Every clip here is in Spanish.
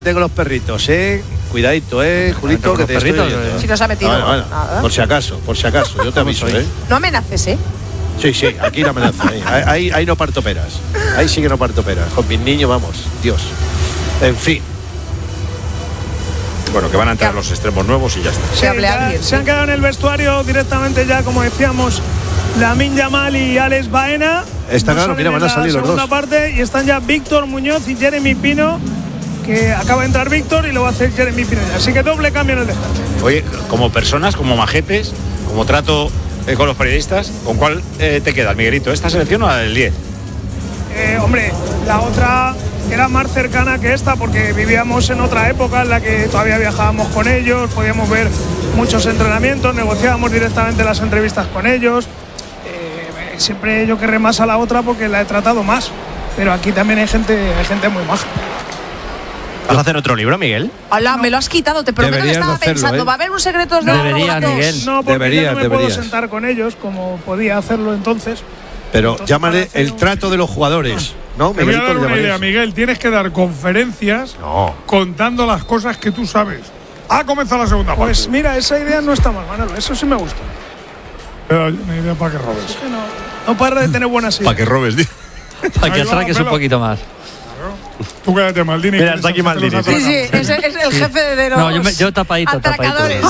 Tengo los perritos, cuidadito, Julito, que te estoy oyendo. Si nos ha metido nada. Por si acaso, yo te aviso, No amenaces, Sí, aquí la amenaza, ahí no parto peras. Ahí sí que no parto peras. Con mis niños, vamos, Dios. En fin. Bueno, que van a entrar los extremos nuevos y ya está. Se han quedado en el vestuario directamente ya, como decíamos, Lamine Yamal y Alex Baena. Está claro, mira, van a salir los dos. Segunda parte, y están ya Víctor Muñoz y Jeremy Pino, que acaba de entrar Víctor y lo va a hacer Jeremy Pino ya. Así que doble cambio en el descanso. Oye, como personas, como majetes, como trato con los periodistas, ¿con cuál te quedas, Miguelito? ¿Esta selección o la del 10? Hombre, la otra era más cercana que esta, porque vivíamos en otra época en la que todavía viajábamos con ellos, podíamos ver muchos entrenamientos, negociábamos directamente las entrevistas con ellos. Siempre yo querré más a la otra porque la he tratado más, pero aquí también hay gente muy maja. ¿Vas a hacer otro libro, Miguel? Hola, me lo has quitado, te prometo que estaba pensando. ¿Va a haber un secretos de Deberías, Miguel. No, porque yo no me puedo sentar con ellos como podía hacerlo entonces. Pero llámale el trato de los jugadores, ¿no? Te voy a dar una idea, Miguel. Tienes que dar conferencias contando las cosas que tú sabes. Ha comenzado la segunda parte. Pues mira, esa idea no está mal, Manolo. Eso sí me gusta. Pero hay una idea para que robes. Es que no para de tener buenas ideas. Para que robes, tío. Para que atraques un poquito más. Tú quédate, Maldini. Mira, está aquí Maldini. Sí, es el jefe de los yo tapadito. atracadores.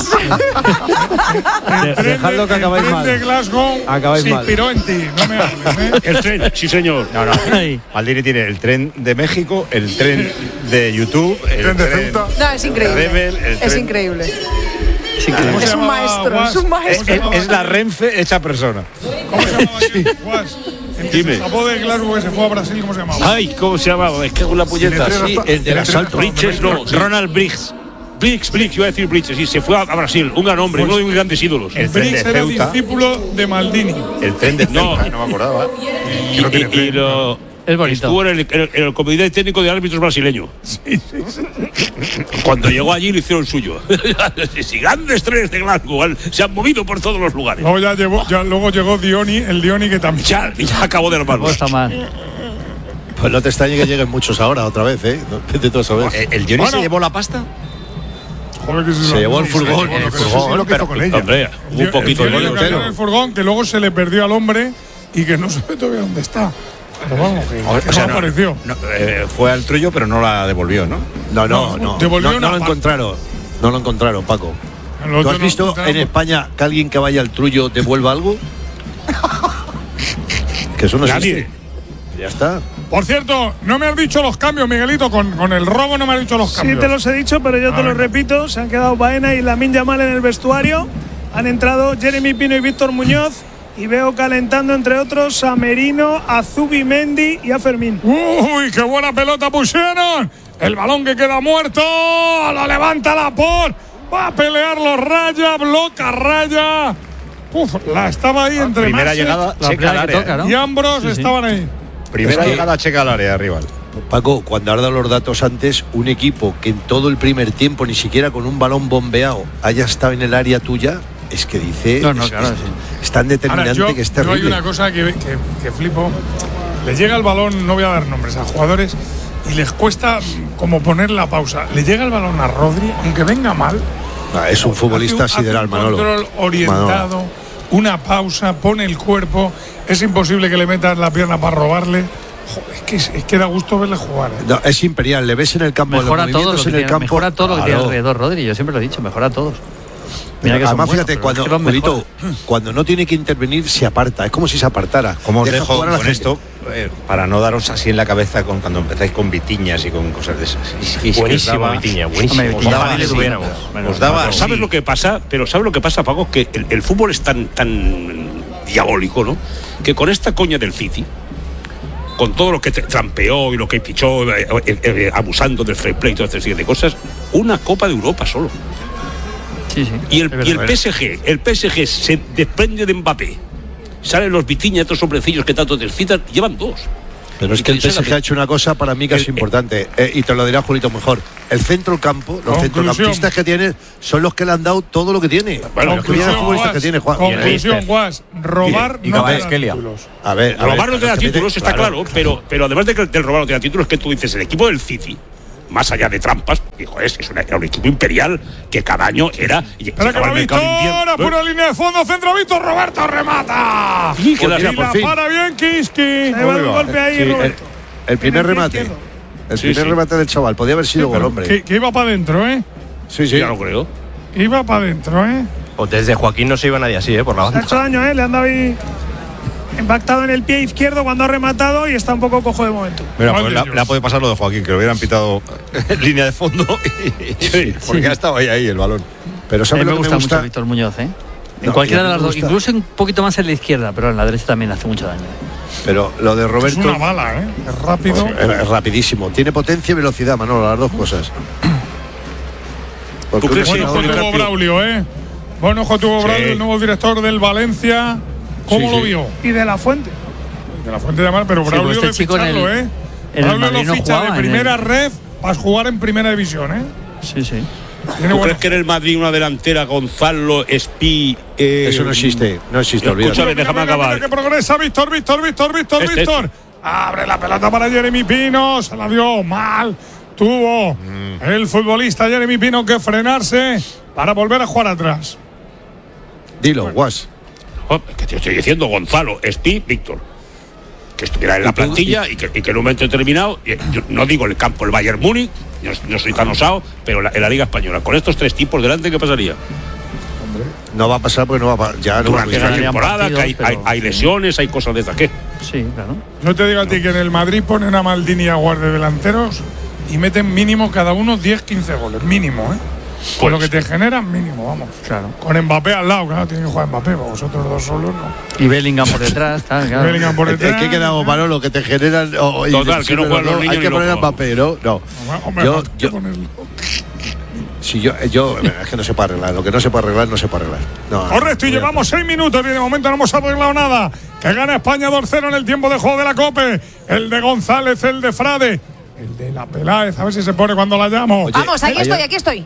Dejadlo que acabáis mal. El tren de Glasgow acabáis se mal. inspiró en ti, no me hables, El tren, sí señor. No. Maldini tiene el tren de México, el tren de YouTube, el tren de Ceuta. No, es increíble. Rebel, es increíble. increíble. Es un maestro, es un maestro. Es la Renfe hecha persona. ¿Cómo se llamaba aquí? Guas. El que se escapó de Glasgow, que se fue a Brasil, ¿cómo se llamaba? Ay, ¿cómo se llamaba? Es que con la puñeta. Sí, el del asalto. Bridges, no. Ronald Briggs. Briggs, iba a decir Bridges, sí, se fue a Brasil, un gran hombre, uno de mis grandes ídolos. El Briggs era discípulo de Maldini. El tren de Ceuta, no me acordaba. Es bonito. Estuvo en el comité técnico de árbitros brasileño. Sí. Cuando llegó allí lo hicieron suyo. Sí, grandes trenes de Glasgow se han movido por todos los lugares. Luego llegó Dioni, el Dioni que también. Ya acabó de armarlo. Está mal. Pues no te extrañe que lleguen muchos ahora otra vez, Vete tú a saber. ¿El Dioni se llevó la pasta? Joder, que se llevó el furgón. Lo que hizo con ella. Hombre, un poquito de el furgón, que luego se le perdió al hombre y que no sabe todavía dónde está. Pero vamos, que no apareció. Fue al Trullo, pero no la devolvió, ¿no? No lo encontraron. No lo encontraron, Paco. ¿Tú has visto en España que alguien que vaya al Trullo devuelva algo? Que eso no existe. Ya está. Por cierto, no me has dicho los cambios, Miguelito. Con el robo no me has dicho los cambios. Sí, te los he dicho, pero yo te los repito. Se han quedado Baena y Lamine Yamal en el vestuario. Han entrado Jeremy Pino y Víctor Muñoz. Y veo calentando, entre otros, a Merino, a Zubimendi y a Fermín. ¡Uy, qué buena pelota pusieron! El balón que queda muerto. Lo levanta Laporte. Va a pelear los Raya, bloca Raya. La estaba ahí entre primera llegada Checa al área, ¿no? Y Ambros estaban ahí. Primera llegada Checa al área, rival. Paco, cuando has dado los datos antes, un equipo que en todo el primer tiempo, ni siquiera con un balón bombeado, haya estado en el área tuya, es que dice es tan determinante que es terrible. Hay una cosa que flipo. Le llega el balón, no voy a dar nombres a jugadores, y les cuesta como poner la pausa. Le llega el balón a Rodri, aunque venga mal. Es un futbolista sideral, Manolo. Control orientado, una pausa, pone el cuerpo. Es imposible que le metas la pierna para robarle. Joder, es que da gusto verle jugar. No, es imperial, le ves en el campo, mejora todo lo que tiene, mejora todo lo que tiene alrededor, Rodri. Yo siempre lo he dicho, mejora a todos. Además, fíjate, cuando no tiene que intervenir, se aparta. Es como si se apartara. Como os dejo con esto, para no daros así en la cabeza cuando empezáis con vitiñas y con cosas de esas. Buenísimo, Vitiña, buenísimo. Os daba. ¿Sabes lo que pasa? Pero ¿sabes lo que pasa, Paco? Que el fútbol es tan diabólico, ¿no? Que con esta coña del City, con todo lo que trampeó y lo que pichó, abusando del fair play y toda esta serie de cosas, una Copa de Europa solo. Sí. Y el PSG se desprende de Mbappé. Salen los Vitiña y otros hombrecillos que tanto descitan, llevan dos. Pero es que el PSG ha hecho una cosa para mí que es importante, y te lo dirá Julito mejor. El centro campo, los centrocampistas que tiene son los que le han dado todo lo que tiene. Bueno, los futbolistas que tiene, Juan. Conclusión, Guas, robar no te da títulos. Robar no te da títulos, está claro, pero además del robar no te da títulos, que tú dices, el equipo del City más allá de trampas, dijo, era un equipo imperial que cada año era. Espera que va Víctor, pura línea de fondo, centro Víctor, Roberto remata. Y la para bien Kiski. Se va un golpe ahí, Roberto. El primer remate. El primer remate del chaval. Podía haber sido gol, hombre. Que iba para adentro, ¿eh? Sí, ya lo creo. Iba para adentro, ¿eh? Pues desde Joaquín no se iba nadie así, por la banda. Se ha hecho daño, ¿eh? Le han dado ahí impactado en el pie izquierdo cuando ha rematado y está un poco cojo de momento. Mira, pues le ha podido pasar lo de Joaquín, que lo hubieran pitado en línea de fondo. Porque ha estado ahí el balón. Pero a mí me gusta mucho Víctor Muñoz, ¿eh? En cualquiera de las dos, incluso un poquito más en la izquierda, pero en la derecha también hace mucho daño. Pero lo de Roberto. Es una bala, ¿eh? Es rápido. Es rapidísimo. Tiene potencia y velocidad, Manolo, las dos cosas. Buen ojo tuvo Braulio, ¿eh? Buen ojo tuvo Braulio, el nuevo director del Valencia. ¿Cómo lo vio? Y de la Fuente. De la Fuente de Mar, pero Braulio pues de ficharlo, ¿eh? Braulio lo ficha de primera red para jugar en primera división, ¿eh? Sí. ¿Tú crees que en el Madrid una delantera Gonzalo, Espí? Eso no existe, olvídate. Escúchame, déjame acabar. Que progresa Víctor. Abre la pelota para Jeremy Pino, se la dio mal. Tuvo el futbolista Jeremy Pino que frenarse para volver a jugar atrás. Dilo, Guas. Que te estoy diciendo, Gonzalo, Espí, Víctor. Que estuviera en la plantilla y que en un momento determinado, yo no digo el campo, el Bayern Múnich, no soy tan osado, pero en la Liga Española, con estos tres tipos delante, ¿qué pasaría? No va a pasar porque no va a pasar. Ya no va a pasar. Una temporada que hay lesiones, hay cosas de estas. ¿Qué? Sí, claro. Yo te digo a ti que en el Madrid ponen a Maldini y a Guardia delanteros y meten mínimo cada uno 10-15 goles, mínimo, ¿eh? Con lo que te generan, mínimo, vamos. Claro. Con Mbappé al lado, claro, tienen que jugar Mbappé, vosotros dos solos, ¿no? Y Bellingham por detrás, tal, claro. Bellingham por detrás. ¿Qué quedamos, Manolo? Que te generan. Total, que no juegan los niños. Hay que poner a Mbappé, ¿no? No. Hombre, es que no se puede arreglar. Lo que no se puede arreglar, no se puede arreglar. No, correcto, y llevamos 6 minutos y de momento no hemos arreglado nada. Que gana España 2-0 en el tiempo de juego de la COPE. El de González, el de Frade, el de la Peláez. A ver si se pone cuando la llamo. Oye, vamos, aquí estoy.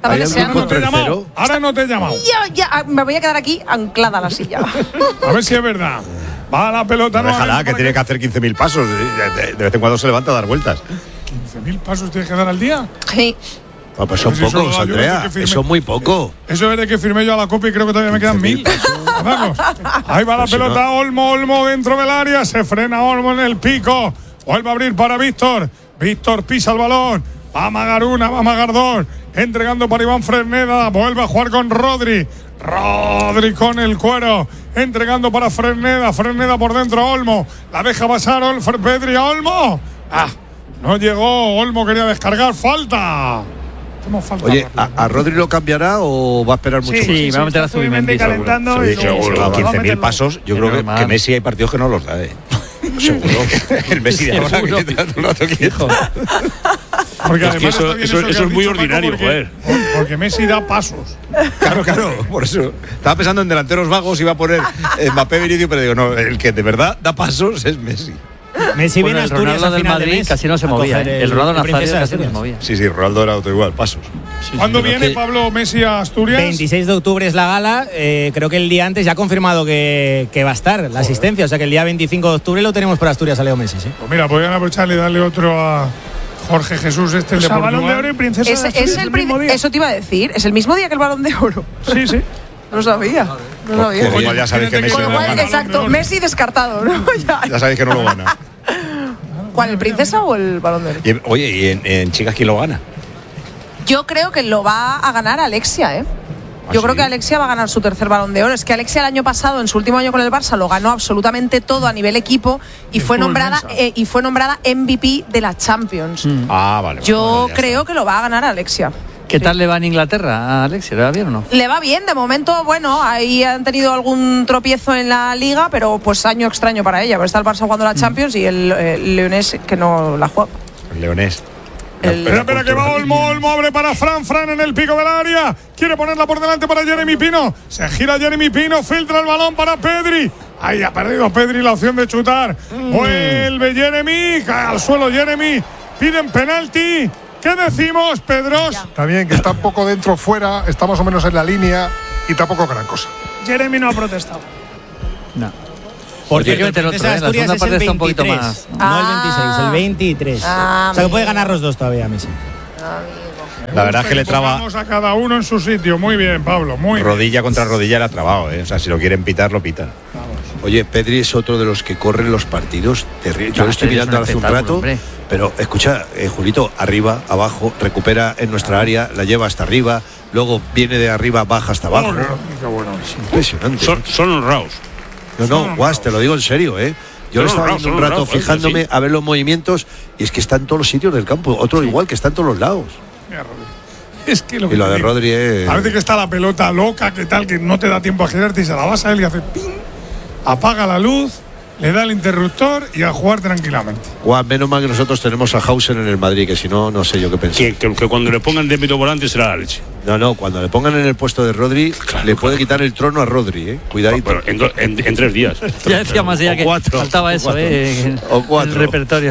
Ahora no te he llamado. Ya, me voy a quedar aquí anclada a la silla. A ver si es verdad. Va la pelota. No, déjala, que tiene que hacer 15.000 pasos. De vez en cuando se levanta a dar vueltas. ¿15.000 pasos tienes que dar al día? Sí. Pues son pocos, Andrea. Eso es muy poco. Eso es de que firmé yo a la COPE y creo que todavía me quedan 1.000. Ahí va la pelota, Olmo dentro del área. Se frena Olmo en el pico. Vuelve a abrir para Víctor. Víctor pisa el balón. Va a amagar una, va a amagar dos. Entregando para Iván Fresneda. Vuelve a jugar con Rodri. Rodri con el cuero. Entregando para Fresneda. Fresneda por dentro a Olmo. La deja pasar Pedri a Olmo. No llegó. Olmo quería descargar. Falta. Oye, ¿a Rodri lo cambiará o va a esperar mucho más? Sí, va a meter a Zubimendi calentando. Seguro. 15.000 pasos. Yo creo que Messi hay partidos que no los da, Seguro. El Messi de ahora que te un rato quieto. Porque además eso es muy ordinario, joder. Porque Messi da pasos. Claro, por eso. Estaba pensando en delanteros vagos, iba a poner Mbappé, Vinicius, pero digo, no, el que de verdad da pasos es Messi. Messi viene a Asturias al final del mes, casi no se movía. El Ronaldo Nazario casi no se movía. Sí, Ronaldo era otro igual, pasos. ¿Cuándo viene Pablo Messi a Asturias? 26 de octubre es la gala. Creo que el día antes ya ha confirmado que va a estar la asistencia. O sea que el día 25 de octubre lo tenemos para Asturias a Leo Messi, ¿sí? Pues mira, podrían aprovecharle y darle otro a Jorge Jesús, el de Portugal. Balón de Oro y Princesa de Asturias. Es el mismo día. Eso te iba a decir. Es el mismo día que el Balón de Oro. Sí. No sabía. Igual ya sabéis que Messi no lo gana. Exacto, Messi descartado, ¿no? Ya sabéis que no lo gana. ¿Cuál, el Princesa o el Balón de Oro? Oye, ¿y en chicas quién lo gana? Yo creo que lo va a ganar Alexia, Yo creo que Alexia va a ganar su tercer Balón de Oro. Es que Alexia el año pasado, en su último año con el Barça, lo ganó absolutamente todo a nivel equipo y fue nombrada MVP de la Champions. Vale. Yo creo que lo va a ganar Alexia. ¿Qué tal le va en Inglaterra a Alexia? ¿Le va bien o no? Le va bien, de momento, bueno, ahí han tenido algún tropiezo en la Liga, pero pues año extraño para ella, porque está el Barça jugando la Champions y el Leonés que no la juega. El Leonés. Espera que va Olmo abre para Fran en el pico del área. Quiere ponerla por delante para Jeremy Pino. Se gira Jeremy Pino, filtra el balón para Pedri. Ahí ha perdido Pedri la opción de chutar. Vuelve Jeremy, cae al suelo Jeremy. Piden penalti. ¿Qué decimos, Pedros? Está bien, que está un poco dentro, fuera, está más o menos en la línea y tampoco gran cosa. Jeremy no ha protestado. No. Porque el Princesa de Asturias es el 23, un poquito más. No el 26, el 23. O sea que puede ganar los dos todavía, Messi. La verdad es que le traba. Vamos a cada uno en su sitio. Muy bien, Pablo. Muy rodilla contra rodilla le ha trabado, ¿eh? O sea, si lo quieren pitar, lo pitan. Oye, Pedri es otro de los que corren los partidos. Yo lo estoy mirando hace un rato. Hombre. Pero escucha, Julito, arriba, abajo, recupera en nuestra área, la lleva hasta arriba, luego viene de arriba, baja hasta abajo. Qué bueno. Es impresionante. Son honrados. No, Guas, te lo digo en serio, ¿eh? Yo lo estaba viendo un rato fijándome a ver los movimientos y es que está en todos los sitios del campo. Otro igual que está en todos los lados. Es que lo que y lo de Rodri es... A veces que está la pelota loca, que tal, que no te da tiempo a girarte y se la vas a él y hace ¡ping! Apaga la luz, le da el interruptor y a jugar tranquilamente. Menos mal que nosotros tenemos a Hausen en el Madrid, que si no, no sé yo qué pensar. Que cuando le pongan de medio volante será la leche. No, cuando le pongan en el puesto de Rodri, le puede quitar el trono a Rodri, ¿eh? Cuidadito. Pero en 3 días. Ya decía más allá que 4, faltaba eso, o 4. El repertorio.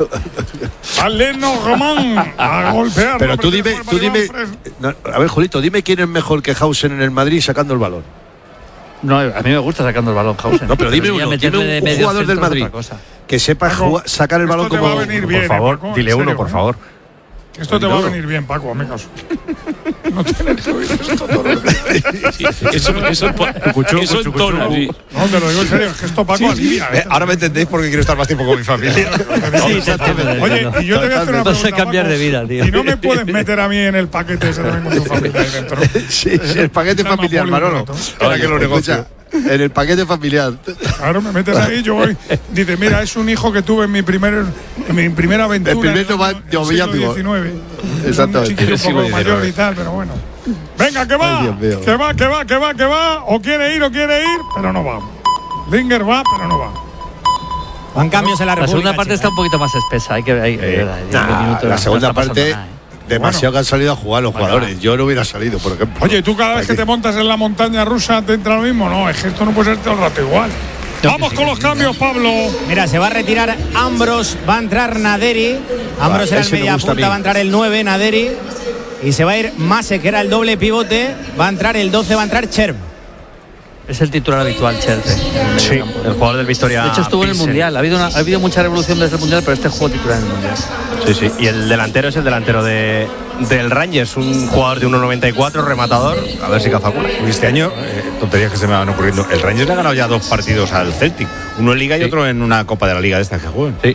Aleno Román a golpear. Pero tú dime. No, a ver, Julito, dime quién es mejor que Hausen en el Madrid sacando el balón. No, a mí me gusta sacando el balón, Hausen. No, pero dime un jugador del Madrid que sepa sacar el balón como... Va a venir bien, por favor, Paco, dile uno, por favor. Esto te va a venir bien, Paco, hazme caso. No tienes que oír esto todo el día. Eso en tono. No, te lo digo en serio, es que esto, Paco, alivia. Ahora me entendéis porque quiero estar más tiempo con mi familia. Oye, y yo te voy a hacer una pregunta, cambiar de vida, tío. ¿Y no me puedes meter a mí en el paquete ese también con tu familia ahí dentro? Sí, el paquete familiar, Manolo. Ahora que lo negocio. En el paquete familiar. Claro, me metes ahí, yo voy. Dice, mira, es un hijo que tuve en mi primera aventura. El primer noviazgo. Exactamente. Un chiquillo un poco mayor y tal, pero bueno. Venga, que va. O quiere ir, pero no va. Linger va, pero no va. Van cambios en la República. La segunda parte está un poquito más espesa. La segunda parte... Demasiado que han salido a jugar los jugadores. Yo no hubiera salido, por ejemplo. Oye, ¿tú cada vez que te montas en la montaña rusa te entra lo mismo? No, es que esto no puede ser todo el rato igual. Vamos con los cambios, Pablo. Mira, se va a retirar Ambros, va a entrar Naderi. Ambros era el media punta, va a entrar el 9, Naderi. Y se va a ir Mase, que era el doble pivote. Va a entrar el 12, va a entrar Cherv. Es el titular habitual, Chelsea. Sí, el jugador del Victoria. De hecho, estuvo en el Mundial. Ha habido mucha revolución desde el Mundial, pero este jugó titular en el Mundial. Sí. Y el delantero es el delantero del Rangers, un jugador de 1,94, rematador. A ver si caza cura. Este año, tonterías que se me van ocurriendo. El Rangers le ha ganado ya 2 partidos al Celtic. Uno en Liga y otro en una Copa de la Liga de estas que juegan. Sí.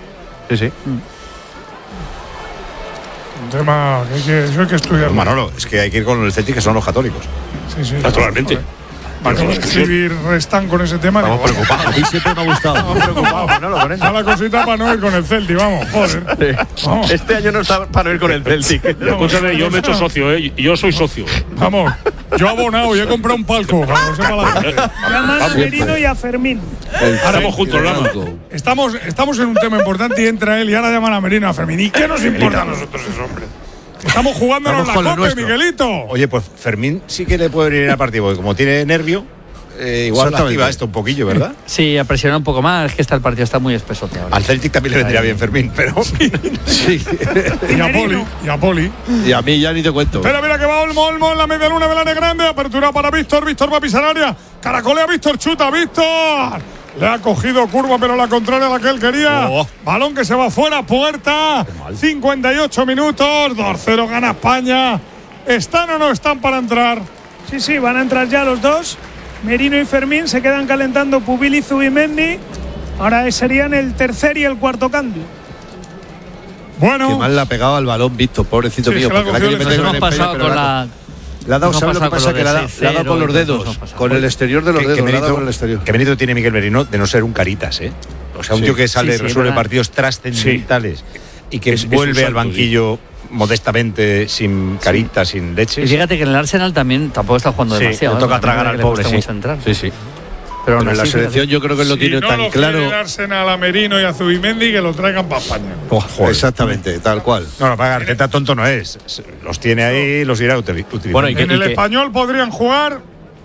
Un tema que eso hay que estudiar. Manolo, es que hay que ir con el Celtic, que son los católicos. Sí. Naturalmente. Para escribir Restán con ese tema. Estamos preocupados. A mí siempre me ha gustado. Estamos preocupados, Manolo, con eso. A la cosita para no ir con el Celtic, vamos, joder. Vamos. Este año no está para no ir con el Celtic. Escúchame, yo me he hecho socio, yo soy socio. Vamos, yo abonado y he comprado un palco. Vamos, llaman a Merino y a Fermín. Estamos juntos, Lama. Estamos en un tema importante y entra él y ahora llaman a Merino y a Fermín. ¿Y qué nos importa a nosotros ese hombre? Estamos jugándonos la Copa, Miguelito. Oye, pues Fermín sí que le puede venir al partido, porque como tiene nervio, igual activa esto un poquillo, ¿verdad? Sí, a presionar un poco más, es que el partido está muy espeso. Al Celtic también le vendría bien Fermín, pero... Sí. Y a Poli. Y a mí ya ni te cuento. Espera, mira que va Olmo en la media luna, Belane grande, apertura para Víctor va a pisar área, caracolea Víctor, chuta Víctor. Le ha cogido curva, pero la contraria a la que él quería. Balón que se va fuera, puerta. 58 minutos, 2-0 gana España. ¿Están o no están para entrar? Sí, van a entrar ya los dos. Merino y Fermín se quedan calentando Pubil y Zubimendi. Ahora serían el tercer y el cuarto cambio. Bueno. Qué mal le ha pegado al balón, Víctor, pobrecito mío. Porque la quiere meter en el peine, pero le ha dado, ¿sabes lo que pasa? Que le ha dado con los dedos, con el exterior de los dedos. Con el exterior. Qué mérito tiene Miguel Merino de no ser un caritas, ¿eh? O sea, un tío que sale, resuelve partidos trascendentales y que vuelve al banquillo modestamente, sin caritas, sin leche. Y fíjate que en el Arsenal también tampoco está jugando demasiado. Le toca tragar al pobre, sí. Pero en la selección yo creo que lo tiene tan claro. Si no lo Arsenal a Merino y a Zubimendi, que lo traigan para España. Exactamente, tal cual. No, para Arteta tonto no es. Los tiene ahí, los irá utilizando. Bueno, en el Español podrían jugar.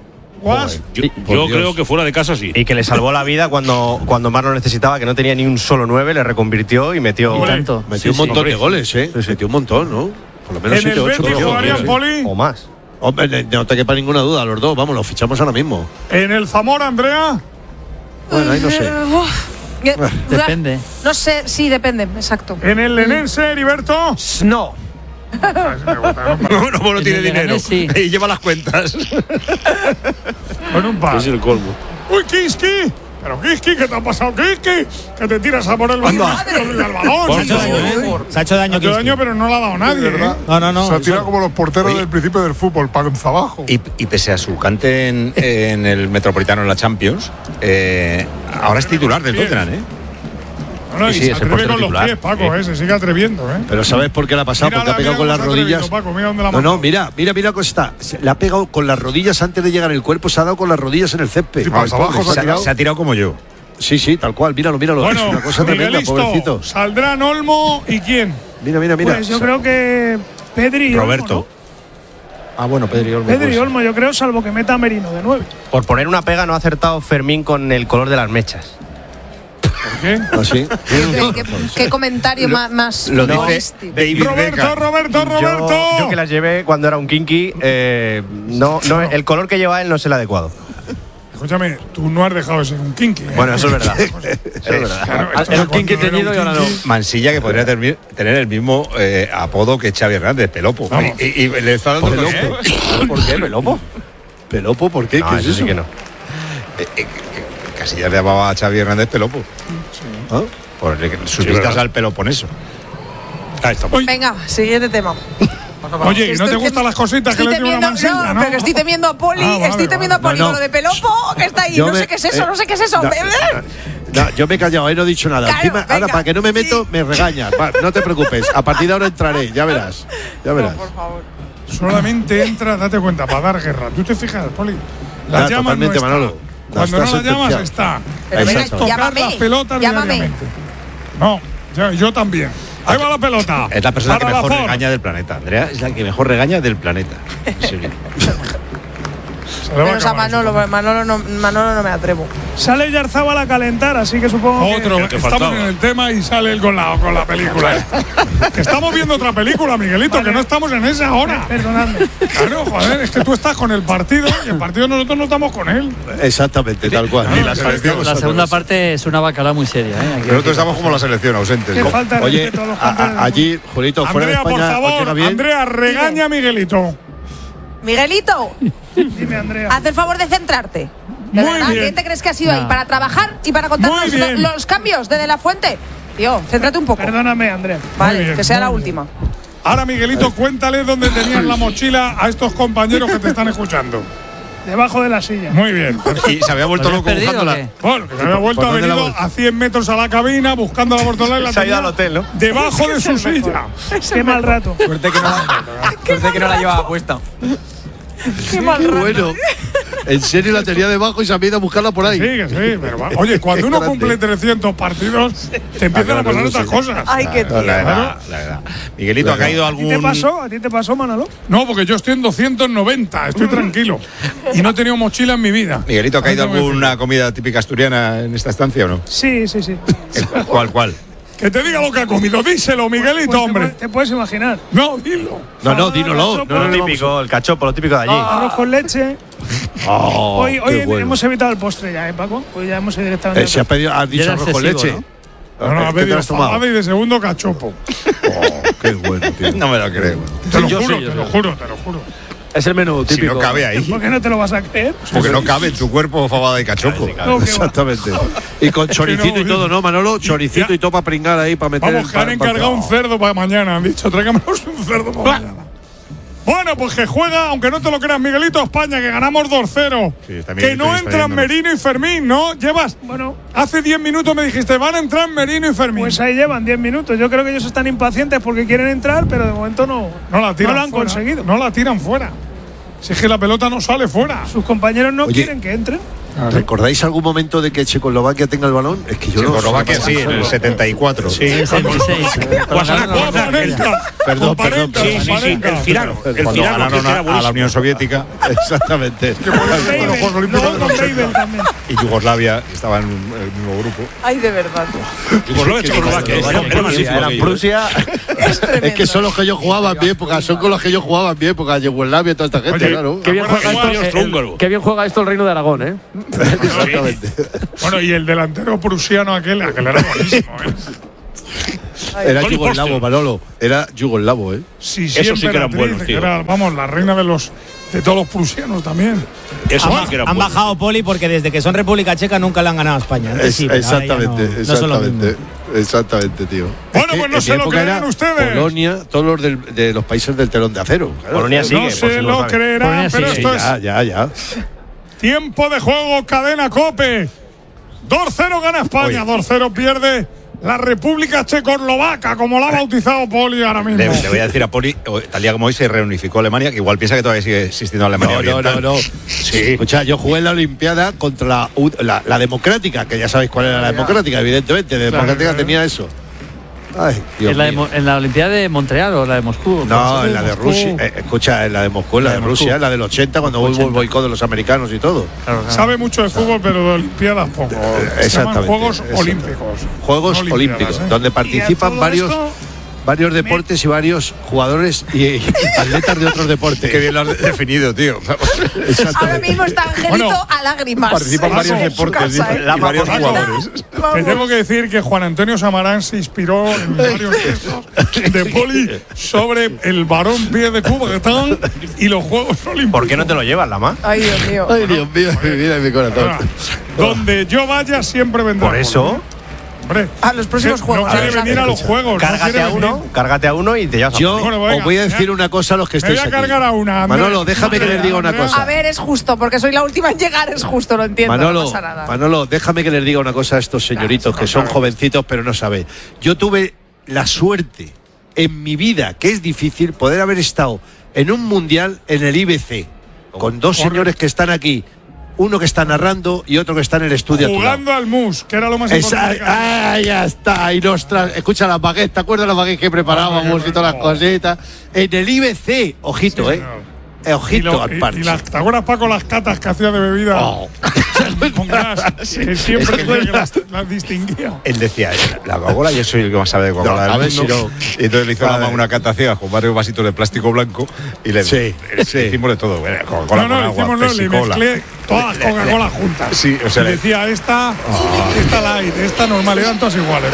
Yo creo que fuera de casa sí. Y que le salvó la vida cuando Mar lo necesitaba, que no tenía ni un solo 9, le reconvirtió y metió un montón de goles, ¿eh? Metió un montón, ¿no? Por lo menos 7 o 8 jugarían, Poli? O más. Hombre, no te quepa ninguna duda, los dos, vamos, los fichamos ahora mismo. ¿En el Zamora, Andrea? Bueno, ahí no sé. Depende. No sé, sí, depende, exacto. ¿En el Lenense, Heriberto? No. No tiene dinero. Y lleva las cuentas. Con un par. Es el colmo. ¡Uy, Kiski! Pero Kiski, ¿qué te ha pasado, Kiski? Que te tiras a por el balón. Se ha hecho daño, pero no le ha dado nadie. No. Se ha tirado como los porteros del principio del fútbol, panza abajo. Y pese a su cante en el Metropolitano en la Champions, ahora es titular del Tottenham, ¿eh? No, sí, se atreve con los pies, Paco, se sigue atreviendo, ¿eh? Pero ¿sabes por qué le ha pasado? Porque ha pegado con las rodillas. Paco, mira dónde la mira cómo está. Le ha pegado con las rodillas antes de llegar el cuerpo, se ha dado con las rodillas en el césped. Sí, abajo se ha tirado como yo. Sí, tal cual, míralo. Bueno, es una cosa tremenda, pobrecito. ¿Saldrán Olmo y quién? Mira. Pues yo creo que Pedri y Roberto. Olmo, ¿no? Bueno, Pedri y Olmo. Pedri y Olmo, yo creo, salvo que meta a Merino de 9. Por poner una pega no ha acertado Fermín con el color de las mechas. ¿Por qué? ¿Ah, sí? ¿Qué comentario más lo dice David Roberto. Yo que las llevé cuando era un kinky, no, el color que lleva él no es el adecuado. Escúchame, tú no has dejado de ser un kinky. Bueno, eso es verdad. Era un kinky teñido y ahora no. Mansilla, que podría tener el mismo apodo que Xavi Hernández, Pelopo. Y le está dando Pelopo. ¿Por qué, Pelopo? ¿Pelopo? ¿Por qué? No, ¿Qué es eso? sí que no. Casillas le llamaba a Xavi Hernández Pelopo. Sí. ¿Ah? Por sus vistas al Peloponeso. Ahí está. Venga, siguiente tema. Oye, ¿no te gustan las cositas que le tiene una Mansilla, no? Pero que estoy temiendo a Poli, estoy temiendo a Poli con lo de Pelopo, que está ahí, no sé qué es eso. No, yo me he callado, no he dicho nada. Claro, Encima, ahora, para que no me meto, me regañas. No te preocupes, a partir de ahora entraré, ya verás. No, por favor. Solamente entra, date cuenta, para dar guerra. ¿Tú te fijas, Poli? La llamas totalmente, no está. Manolo. Cuando no la llamas, está. Pero venga, Es tocar las pelotas diariamente. No, yo también. Ahí va la pelota. Es la persona que mejor regaña del planeta. Andrea es la que mejor regaña del planeta. Menos a Manolo no me atrevo. Sale Yarzábal a calentar, así que supongo que estamos en el tema y sale él con la película. Que estamos viendo otra película, Miguelito, vale. Que no estamos en esa hora. Perdonadme. Claro, joder, es que tú estás con el partido y el partido nosotros no estamos con él. Exactamente, tal cual. La segunda parte es una bacalao muy seria, ¿eh? Nosotros estamos como la selección, ausentes. ¿Qué falta? Oye, allí, Julito, fuera de España. Andrea, por favor, Andrea, regaña a Miguelito. Miguelito, dime, Andrea. haz el favor de centrarte. ¿De Muy verdad? bien. ¿Quién te crees que ha sido ahí? ¿Para trabajar y para contarnos los cambios de la Fuente? Tío, céntrate un poco. Perdóname, Andrea. Vale, bien, que sea la última. Ahora, Miguelito, cuéntale dónde tenían la mochila a estos compañeros que te están escuchando. Debajo de la silla. Muy bien. Y se había vuelto loco buscándola. Bueno, que se había vuelto, ha venido a 100 metros a la cabina buscando la bortola y la se ha ido al hotel, ¿no? Debajo de su silla. Qué mal rato. Suerte que no la llevaba puesta. Qué mal rato. Bueno, en serio la tenía debajo y se ha ido a buscarla por ahí. Sí, pero va. Oye, cuando uno cumple 300 partidos, te empiezan a pasar estas cosas. Ay, qué tío. La verdad. Miguelito, ¿ha caído algún...? ¿A ti te pasó, Manolo? No, porque yo estoy en 290, estoy tranquilo. Y no he tenido mochila en mi vida. Miguelito, ¿ha caído alguna comida típica asturiana en esta estancia o no? Sí. ¿Cuál? Que te diga lo que ha comido, díselo, Miguelito, Pues hombre. Te puedes imaginar. No, dilo. No, dínoslo. Lo típico, el cachopo, lo típico de allí. Arroz con leche. Hoy bueno. hemos evitado el postre ya, Paco. Hoy ya hemos ido directamente. Se ha pedido, has dicho arroz con leche. No, ha pedido fabada y de segundo cachopo. Qué bueno, tío. No me lo creo. Te lo juro. Es el menú típico. Si no cabe ahí. ¿Por qué no te lo vas a creer? Porque no cabe en tu cuerpo fabada y cachopo. Exactamente. Y con choricito y todo, ¿no, Manolo? Choricito y todo para pringar ahí, para meter. Vamos, que han encargado un cerdo para mañana. Han dicho, tráigamenos un cerdo para mañana. Bueno, pues que juega, aunque no te lo creas, Miguelito, España, que ganamos 2-0. Sí, que no entran Merino y Fermín, ¿no? Llevas. Bueno, hace 10 minutos me dijiste, van a entrar Merino y Fermín. Pues ahí llevan 10 minutos. Yo creo que ellos están impacientes porque quieren entrar, pero de momento no lo han conseguido. No la tiran fuera. Si es que la pelota no sale fuera. Sus compañeros no quieren que entren. ¿Recordáis algún momento de que Checoslovaquia tenga el balón? Es que yo Checoslovaquia sí, en el 74. Sí, en el 76. Perdón. Sí, el Firano. Cuando ganaron a la Unión Soviética. Exactamente. Y Yugoslavia estaba en el mismo grupo. Ay, de verdad. Checoslovaquia. Era Prusia. Es que son los que yo jugaba en mi época. Son con los que yo jugaba en mi época. Yugoslavia y toda esta gente, claro. Qué bien juega esto el Reino de Aragón, ¿eh? Exactamente. Bueno, y el delantero prusiano aquel era buenísimo, ¿eh? Era yugoslavo, Manolo. Era yugoslavo, ¿eh? Sí, eso sí que eran buenos, tío. Era, vamos, la reina de todos los prusianos también. Eso sí que eran han buenos. bajado, Poli, porque desde que son República Checa nunca le han ganado a España. Exactamente, tío. Bueno, pues no se lo creerán ustedes. Polonia, todos los de los países del telón de acero. Claro. Polonia sigue. No se lo creerán, pero esto es ya. tiempo de juego, cadena COPE. 2-0 gana España, 2-0 pierde la República Checoslovaca, como la ha bautizado Poli ahora mismo. Le voy a decir a Poli, tal día como hoy se reunificó Alemania, que igual piensa que todavía sigue existiendo Alemania Oriental. No. Sí. Escucha, yo jugué en la Olimpiada contra la Democrática, que ya sabéis cuál era la Democrática, evidentemente. La Democrática tenía eso. Ay, Dios mío. ¿En la Olimpiada de Montreal o la de Moscú? No, en la de Rusia. Escucha, en la de Moscú, en la de Rusia, en la del 80, cuando hubo el boicot de los americanos y todo. Claro. Sabe mucho de fútbol, pero de Olimpiadas poco. Exactamente. Juegos Olímpicos. Juegos Olímpicos, donde participan varios deportes y varios jugadores y atletas de otros deportes. Qué bien lo has definido, tío. Ahora mismo está Angelito a lágrimas. Participan varios deportes y varios jugadores. Te tengo que decir que Juan Antonio Samarán se inspiró en varios textos de Poli sobre el varón pie de Coubertin y los Juegos Olímpicos. ¿Por qué no te lo llevas, Lama? Ay, Dios mío. Ay, Dios mío, mi vida y mi corazón. Donde yo vaya siempre vendrá. Por eso. Hombre, a los próximos juegos. No quiere venir a los juegos. Cárgate a uno y te llevas a Yo os voy a decir una cosa a los que estáis aquí. Me voy a cargar a una. Manolo, déjame que les diga una cosa. A ver, es justo, porque soy la última en llegar, es justo, lo entiendo. Manolo, no pasa nada. Manolo, déjame que les diga una cosa a estos señoritos que son jovencitos pero no saben. Yo tuve la suerte en mi vida, que es difícil, poder haber estado en un mundial en el IBC con dos señores que están aquí. Uno que está narrando y otro que está en el estudio. Jugando al mus, que era lo más importante. Ya está. Y escucha las baguettes, ¿te acuerdas las baguettes que preparábamos y todas las cositas? En el IBC, ojito, sí, ojito al parche. Y ¿te acuerdas, Paco, las catas que hacía de bebida? Con gas, que siempre las distinguía. Él decía, la Coca-Cola, yo soy el que más sabe de Coca-Cola del mundo. Y entonces le hizo a una cata ciega con varios vasitos de plástico blanco y le hicimos de todo. Coca-Cola con agua, le mezclé todas las Coca-Cola juntas. Sí, o sea, y decía, esta light, esta normal, eran todas iguales.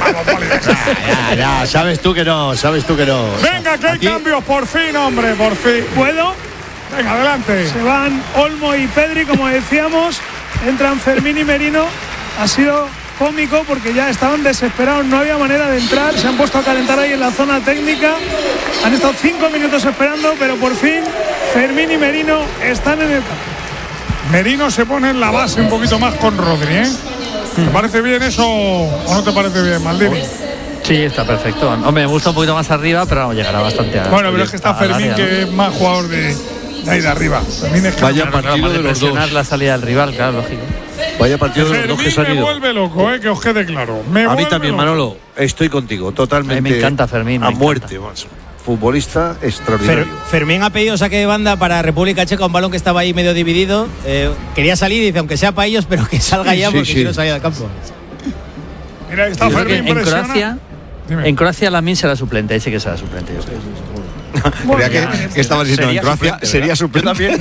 Ya, sabes tú que no. Venga, que hay cambios, por fin, hombre, por fin. ¿Puedo? Venga, adelante. Se van Olmo y Pedri, como decíamos. Entran Fermín y Merino. Ha sido cómico porque ya estaban desesperados. No había manera de entrar. Se han puesto a calentar ahí en la zona técnica. Han estado 5 minutos esperando, pero por fin Fermín y Merino están en el campo. Merino se pone en la base un poquito más con Rodri, ¿eh? ¿Te parece bien eso o no te parece bien, Maldini? Sí, está perfecto. Hombre, me gusta un poquito más arriba, pero llegará bastante a... Bueno, pero es que está Fermín, que es más jugador de ahí de arriba. Fermín es que vaya partido de los dos. La salida del rival, claro, lógico. Vaya partido de los dos que se han ido. Me vuelve loco, que os quede claro. A mí también, loco. Manolo, estoy contigo, totalmente. Me encanta Fermín. A muerte, más. Futbolista extraordinario. Fermín ha pedido saque de banda para República Checa, un balón que estaba ahí medio dividido. Quería salir y dice, aunque sea para ellos, pero que salga ya porque quiero salir del campo. Mira, está Fermín en Croacia Lamine será suplente, ahí sí que será suplente. Yo creo. Creía que estabas diciendo en Croacia sería suplente también.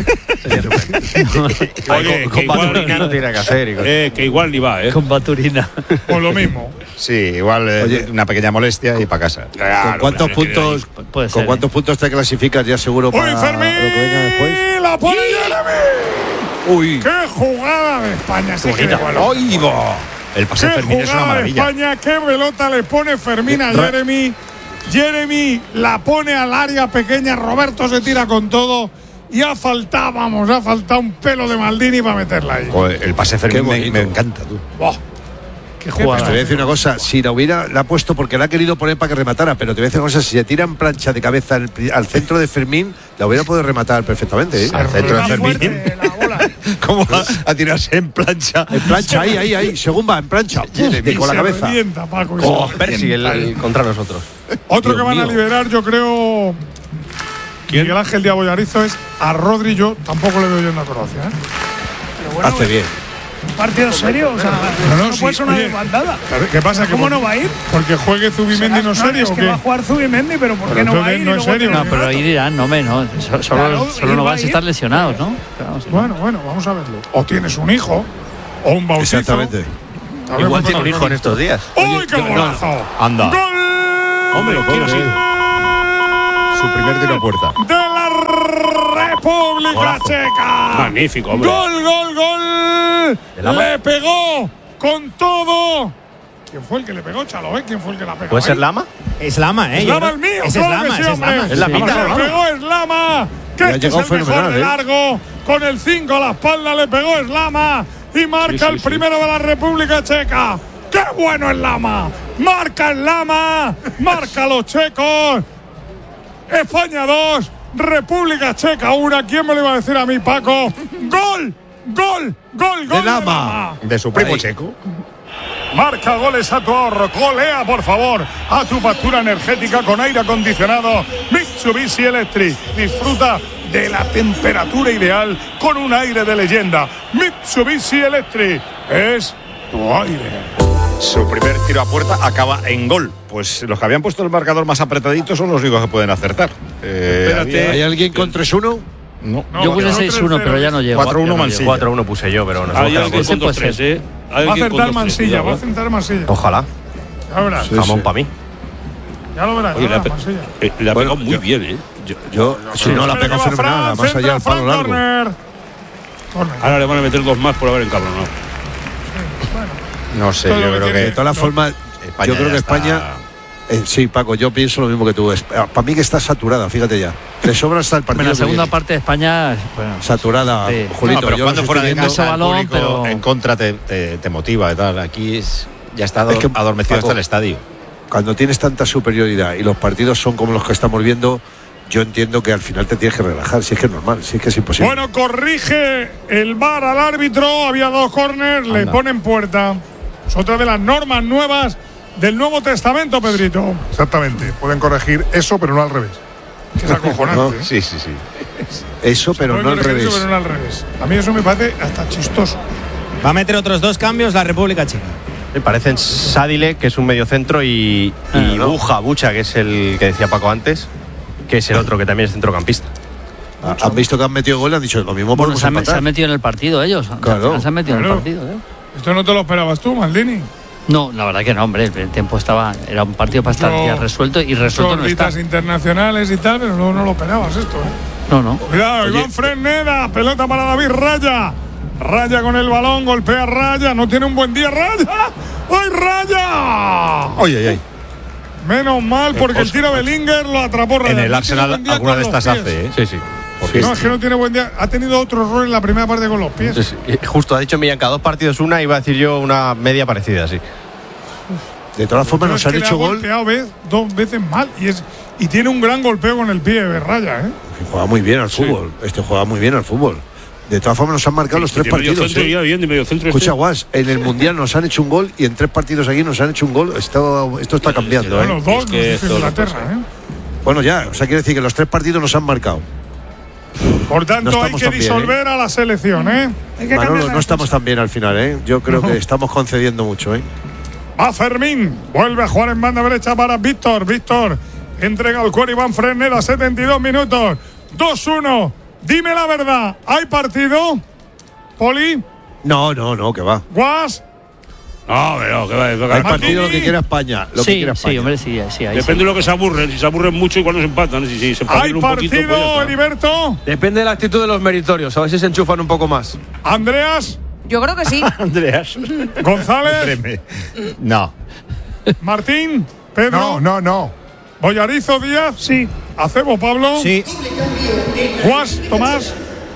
Oye, que igual no tiene que hacer. Que igual ni va, Con Baturina. O lo mismo. Sí, igual una pequeña molestia y para casa. Claro, ¿Con cuántos puntos te clasificas ya seguro para lo que venga después? ¡La pone Jeremy! ¡Uy! ¡Qué jugada de España! ¡Oigo! El pase de Fermín es una maravilla. España, qué pelota le pone Fermín a Jeremy. Jeremy la pone al área pequeña. Roberto se tira con todo. Y ha faltado un pelo de Maldini para meterla ahí. Joder, el pase de Fermín me encanta, tú. Qué jugada. Te voy a decir una cosa, si la ha puesto porque la ha querido poner para que rematara, pero te voy a decir una cosa, si se tira en plancha de cabeza al centro de Fermín, la hubiera podido rematar perfectamente. Al centro de Fermín. ¿Cómo va a tirarse en plancha? En plancha, ahí, según va, en plancha. Con la cabeza. Revienta, Paco, Percy contra nosotros. Otro que van a liberar, yo creo, Miguel Ángel de Abollarizo, es a Rodri. Yo tampoco le veo yendo a Croacia. Pero bueno, hace bien. Un partido serio, o sea, no puede ser una desbandada. ¿Qué pasa? ¿Cómo no va a ir? Porque juegue Zubimendi no serio. Es que va a jugar Zubimendi, pero ¿por qué no va a ir? No es serio. No, pero ir irán, no. Solo no vas a estar lesionados, ¿no? Bueno, vamos a verlo. O tienes un hijo, o un bautizo. Exactamente. Igual tiene un hijo en estos días. ¡Uy, qué golazo! Anda. ¡Gol! Hombre, ¿quién ha sido? Su primer tiro a puerta. De la República Checa. Magnífico, hombre. ¡Gol! Le pegó con todo. ¿Quién fue el que le pegó, Chalo? ¿Quién fue el que la pegó? ¿Puede ser Lama? Es Lama, ¿eh? Es Lama el mío. Es claro Lama, que sí, hombre. Es la mitad. Le pegó Slama. Que este es el mejor de largo. Con el 5 a la espalda le pegó Slama. Y marca el primero de la República Checa. ¡Qué bueno Slama! Marca Slama. Marca los checos. España 2. República Checa 1. ¿Quién me lo iba a decir a mí, Paco? ¡Gol! De Lama. De su primo checo. Marca goles a tu ahorro. Golea, por favor, a tu factura energética con aire acondicionado Mitsubishi Electric. Disfruta de la temperatura ideal con un aire de leyenda. Mitsubishi Electric es tu aire. Su primer tiro a puerta acaba en gol. Pues los que habían puesto el marcador más apretadito son los únicos que pueden acertar. Espérate, ¿hay alguien con 3-1? No. Yo puse 6-1, pero ya no llego. 4-1 Mansilla. 4-1 puse yo, pero no sé. Hay alguien con 2-3, ¿eh? Va a acertar Mansilla, Ojalá. Ya verás. Jamón para mí. Ya lo verás. Oye, Mansilla. Le ha pegado muy bien, ¿eh? Si no, la pegó fenomenal, más allá del palo largo. Ahora le van a meter 2 más por haber encabronado. No sé, yo creo que de todas formas, yo creo que España. Sí, Paco, yo pienso lo mismo que tú. Para mí que está saturada, fíjate ya. Le sobra hasta el partido. En la segunda parte de España, bueno, saturada, sí. Julito. No, pero cuando fuera de casa el balón, público en contra te motiva y tal. Aquí ya está adormecido Paco, hasta el estadio. Cuando tienes tanta superioridad y los partidos son como los que estamos viendo, yo entiendo que al final te tienes que relajar. Si es que es normal, si es que es imposible. Bueno, corrige el VAR al árbitro. Había 2 córners, le ponen puerta. Es otra de las normas nuevas del Nuevo Testamento, Pedrito. Exactamente, pueden corregir eso, pero no al revés. Es acojonante. No, sí. Eso, pero no al revés. Eso, pero no al revés. A mí eso me parece hasta chistoso. Va a meter otros 2 cambios la República Checa. Me parecen Sadile, que es un mediocentro, y Bucha, que es el que decía Paco antes, que es el otro que también es centrocampista. Han visto que han metido gol, han dicho lo mismo. Bueno, se han metido en el partido ellos. Claro. Se han metido en el partido. Esto no te lo esperabas tú, Maldini. No, la verdad que no, hombre. El tiempo era un partido bastante resuelto y resuelto no está. Internacionales y tal, pero no lo esperabas esto, No. Cuidado, Iván Fresneda, pelota para David Raya. Raya con el balón, golpea Raya, no tiene un buen día Raya. ¡Ay, Raya! Ay. Menos mal, porque el tiro de Bellinger lo atrapó Raya. En el Arsenal alguna de estas hace, ¿eh? Sí. No, es que no tiene buen día. Ha tenido otro error en la primera parte con los pies. Sí. Justo ha dicho Millán, cada 2 partidos una, iba a decir yo una media parecida, sí. De todas formas, nos han hecho gol. Ha golpeado 2 veces mal y tiene un gran golpeo con el pie de Raya, ¿eh? Juega muy bien al fútbol. Juega muy bien al fútbol. De todas formas, nos han marcado los 3 partidos. Escucha, Guas, en el Mundial nos han hecho un gol y en 3 partidos aquí nos han hecho un gol. Esto está cambiando. Bueno, 2 es Inglaterra, ¿eh? Bueno, ya, quiere decir que los 3 partidos nos han marcado. Por tanto, hay que disolver a la selección, ¿eh? Manolo, no estamos tan bien al final, ¿eh? Yo creo que estamos concediendo mucho, ¿eh? Va Fermín, vuelve a jugar en banda derecha para Víctor. Víctor entrega al cuero Iván Fresneda, 72 minutos. 2-1. Dime la verdad, ¿hay partido? ¿Poli? No, que va. ¿Guas? No, que va. Hay partido lo que quiera España. Sí, hombre, sí. Depende de lo que se aburren. Si se aburren mucho, igual no se empatan. Si se ¿hay un partido, poquito, pues Heriberto? Depende de la actitud de los meritorios. A ver si se enchufan un poco más. ¿Andreas? Yo creo que sí. Andreas. ¿González? No. ¿Martín? ¿Pedro? No. ¿Boyarizo Díaz? Sí. ¿Acebo Pablo? Sí. ¿Guas? ¿Tomás?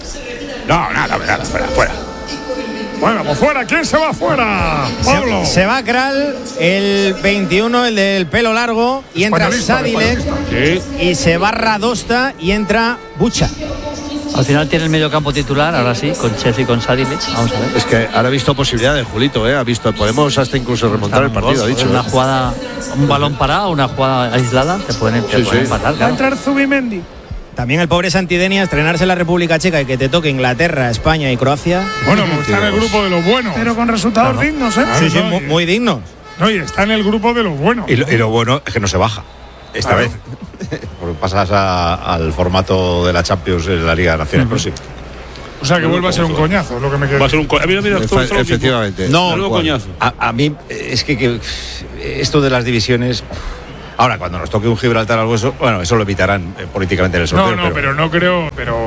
No, nada, fuera. Bueno, pues fuera. ¿Quién se va fuera? Pablo. Se va Kral, el 21, el del pelo largo, y entra Sadilek. Y se va Radosta y entra Bucha. Al final tiene el mediocampo titular, ahora sí, con Chef y con Sadilek. Vamos a ver. Es que ahora ha visto posibilidades, Julito, ¿eh? Ha visto, podemos hasta incluso remontar el partido, ha dicho. Una jugada, un balón parado, una jugada aislada, te pueden empatar. Va a entrar Zubimendi. También el pobre Santidenia, estrenarse en la República Checa y que te toque Inglaterra, España y Croacia. Bueno, pues está en el grupo de los buenos. Pero con resultados dignos, ¿eh? Sí, muy dignos. No, y está en el grupo de los buenos. Y lo bueno es que no se baja. Esta vez. Porque pasas al formato de la Champions en la Liga Nacional próxima. O sea, que vuelva a ser un coñazo, es lo que me queda. Va a ser un coñazo. Efectivamente. No, coñazo. A mí es que esto de las divisiones. Ahora, cuando nos toque un Gibraltar al hueso, bueno, eso lo evitarán políticamente en el sorteo. Pero no creo,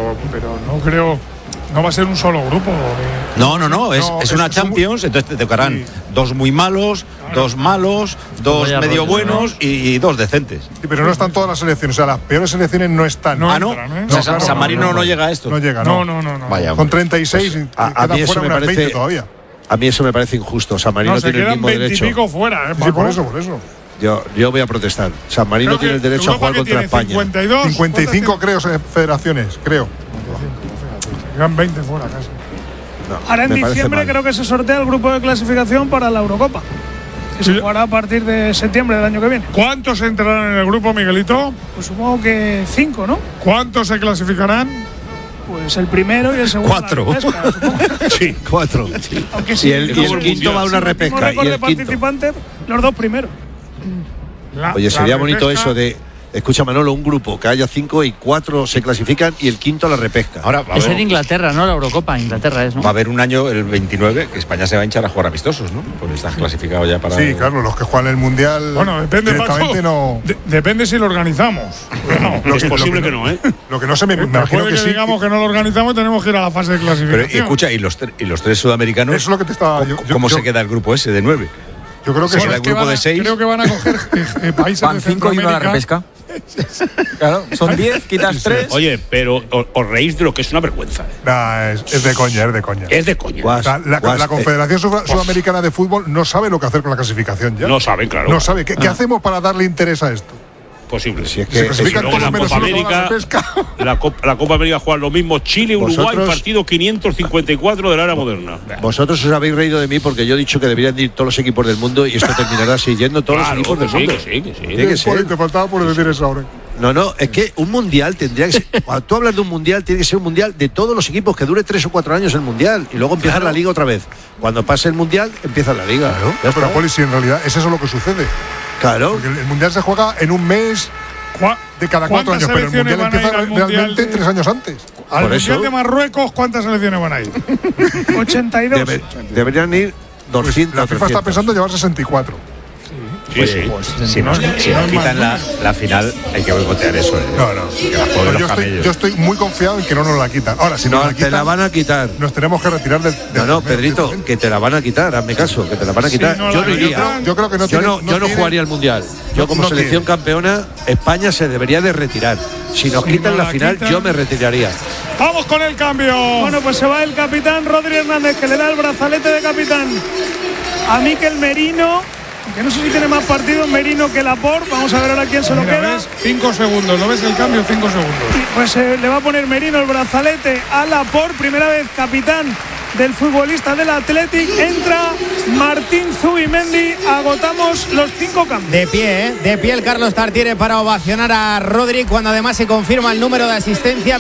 no creo. No va a ser un solo grupo. No, es una Champions, entonces te tocarán dos muy malos, dos malos, dos medio buenos y dos decentes. Sí, pero no están todas las selecciones, o sea, las peores selecciones no están. ¿No? San Marino no llega a esto. No llega, no. Vaya, con 36 y a mí eso me parece 20 todavía. A mí eso me parece injusto. San Marino tiene el mismo derecho. Se quedan 20 y pico fuera, Sí, por eso. Yo voy a protestar. San Marino tiene el derecho a jugar contra España. 52, 55 creo, federaciones, creo. Quedan 20 fuera casi. Ahora en diciembre creo que se sortea el grupo de clasificación para la Eurocopa, que se jugará a partir de septiembre del año que viene. ¿Cuántos entrarán en el grupo, Miguelito? Pues supongo que 5, ¿no? ¿Cuántos se clasificarán? Pues el primero y el segundo. 4. Sí, 4. Aunque sí, y el quinto va a una repesca. Y el participantes, los 2 primeros. Oye, sería bonito eso de. Escucha, Manolo, un grupo que haya 5 y 4 se clasifican y el quinto a la repesca. Ahora, es en Inglaterra, ¿no? La Eurocopa, Inglaterra es, ¿no? Va a haber un año, el 29, que España se va a hinchar a jugar amistosos, ¿no? Porque están clasificados ya para. Sí, claro, los que juegan el Mundial. Bueno, depende, Paco, depende si lo organizamos. Es posible que no, ¿eh? Lo que no se me imagino que sí. Digamos que no lo organizamos, tenemos que ir a la fase de clasificación. Pero, escucha, ¿y los 3 sudamericanos? Eso es lo que te estaba. ¿Cómo se queda el grupo ese de 9? Yo creo que si el grupo de 6. Creo que van a coger países van de 5 y 1 a la repesca. Claro, son 10, quitas 3. Oye, pero os reís de lo que es una vergüenza. Es de coña, es de coña. Es de coña. La Confederación Sudamericana de Fútbol no sabe lo que hacer con la clasificación ya. No saben, claro. No sabe. ¿Qué hacemos para darle interés a esto? Posible. Si es que se clasifican todos menos Copa América, la Copa América juega lo mismo Chile, Uruguay, partido 554 de la era moderna. Vosotros os habéis reído de mí porque yo he dicho que deberían ir todos los equipos del mundo y esto terminará siguiendo todos los equipos del mundo. Sí. Tiene que ser. Te faltaba por decir eso ahora. No, es que un mundial tendría que ser. Cuando tú hablas de un mundial, tiene que ser un mundial de todos los equipos, que dure 3 o 4 años el mundial y luego empieza la liga otra vez. Cuando pase el mundial, empieza la liga. Claro. Pero Poli, si en realidad es eso lo que sucede. Claro. Porque el mundial se juega en un mes de cada 4 años, pero el mundial empieza realmente 3 años antes. Al mundial de Marruecos, ¿cuántas selecciones van a ir? 82. Deberían ir 200. La FIFA está pensando en llevar 64. Sí. Si nos quitan la final, hay que boicotear eso. Yo estoy muy confiado en que no nos la quitan. Ahora, si nos la quitan, te la van a quitar. Nos tenemos que retirar del. No, Pedrito, que te la van a quitar, hazme caso, que te la van a quitar. Yo no iría. Yo creo que no. Yo no jugaría el mundial. Yo, como selección campeona, España se debería de retirar. Si nos quitan la final, yo me retiraría. ¡Vamos con el cambio! Bueno, pues se va el capitán Rodri Hernández, que le da el brazalete de capitán a Mikel Merino. Que no sé si tiene más partidos Merino que Laporte. Vamos a ver ahora quién se lo queda. 5 segundos, ¿no ves el cambio? 5 segundos. Pues le va a poner Merino el brazalete a Laporte. Primera vez capitán del futbolista del Athletic. Entra Martín Zubimendi. Agotamos los 5 cambios. De pie el Carlos Tartiere para ovacionar a Rodri, cuando además se confirma el número de asistencia,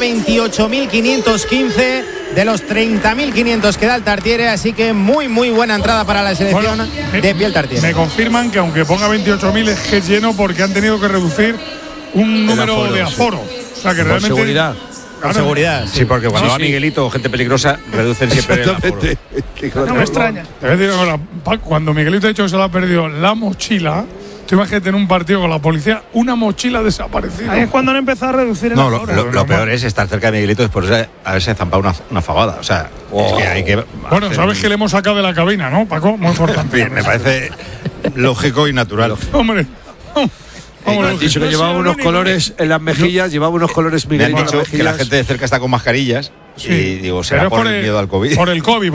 28.515 de los 30.500 que da el Tartiere, así que muy buena entrada para la selección. De pie el Tartiere. Me confirman que aunque ponga 28.000 es que es lleno, porque han tenido que reducir un número de aforo. O sea que realmente. Seguridad. Con seguridad. Sí, porque cuando va Miguelito o gente peligrosa, reducen siempre el aforo. No me extraña. Te voy a decir, cuando Miguelito ha dicho que se le ha perdido la mochila, tú imagínate en un partido con la policía, una mochila desaparecida. Ahí es cuando han empezado a reducir el aforo. Lo peor es estar cerca de Miguelito después de haberse zampado una fabada. O sea, es que hay que. Bueno, sabes que le hemos sacado de la cabina, ¿no, Paco? Muy importante. Bien, me parece lógico y natural. Hombre. Han dicho que llevaba unos colores en las mejillas, llevaba unos colores Me han dicho que la gente de cerca está con mascarillas. Sí. Y digo, será por el miedo al COVID. Por el COVID.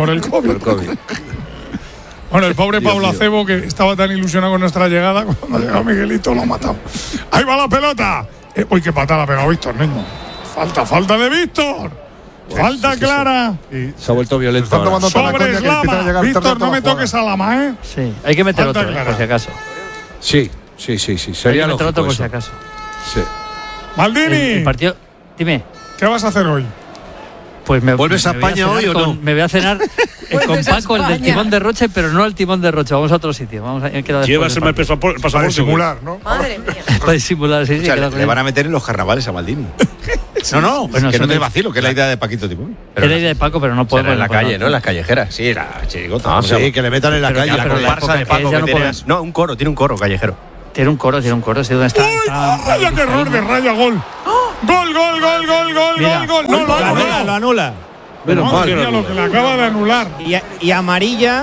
Bueno, el pobre Pablo Acebo, que estaba tan ilusionado con nuestra llegada, cuando ha llegado Miguelito lo ha matado. ¡Ahí va la pelota! Uy, qué patada ha pegado Víctor, niño. Falta de Víctor. Falta clara. Se ha vuelto violento. Sobre Lama. Víctor, no me toques a Lama, ¿eh? Sí, hay que meter otro, por si acaso. Sí. Sería hay que meter otro por si acaso. Sí. Maldini. El partido. Dime. ¿Qué vas a hacer hoy? Pues ¿Vuelves a España hoy o no? Me voy a cenar con Paco, el del timón de Roche, pero no al timón de Roche. Vamos a otro sitio. Llevas el pasaporte. Para disimular, ¿no? Madre mía. Para disimular, sí. O sea, le van a meter en los carnavales a Maldini. No, Bueno, que eso no te me- vacilo, que es la idea de Paquito Timón. Era la idea de Paco, pero no puedo. Será en la calle, ¿no? En las callejeras. Sí, la chirigota. Ah, sí, que le metan en la Pero calle. ya, pero La la comparsa época de que Paco es, ya que no tiene. podemos. No, tiene un coro callejero. Tiene un coro, ¿sí? ¿Dónde está? ¡Vaya qué error de Raya! ¡Gol! ¡Gol! Mira, No, lo anula. Lo anula. Menos No, mal. mira lo que le acaba de anular. Y amarilla.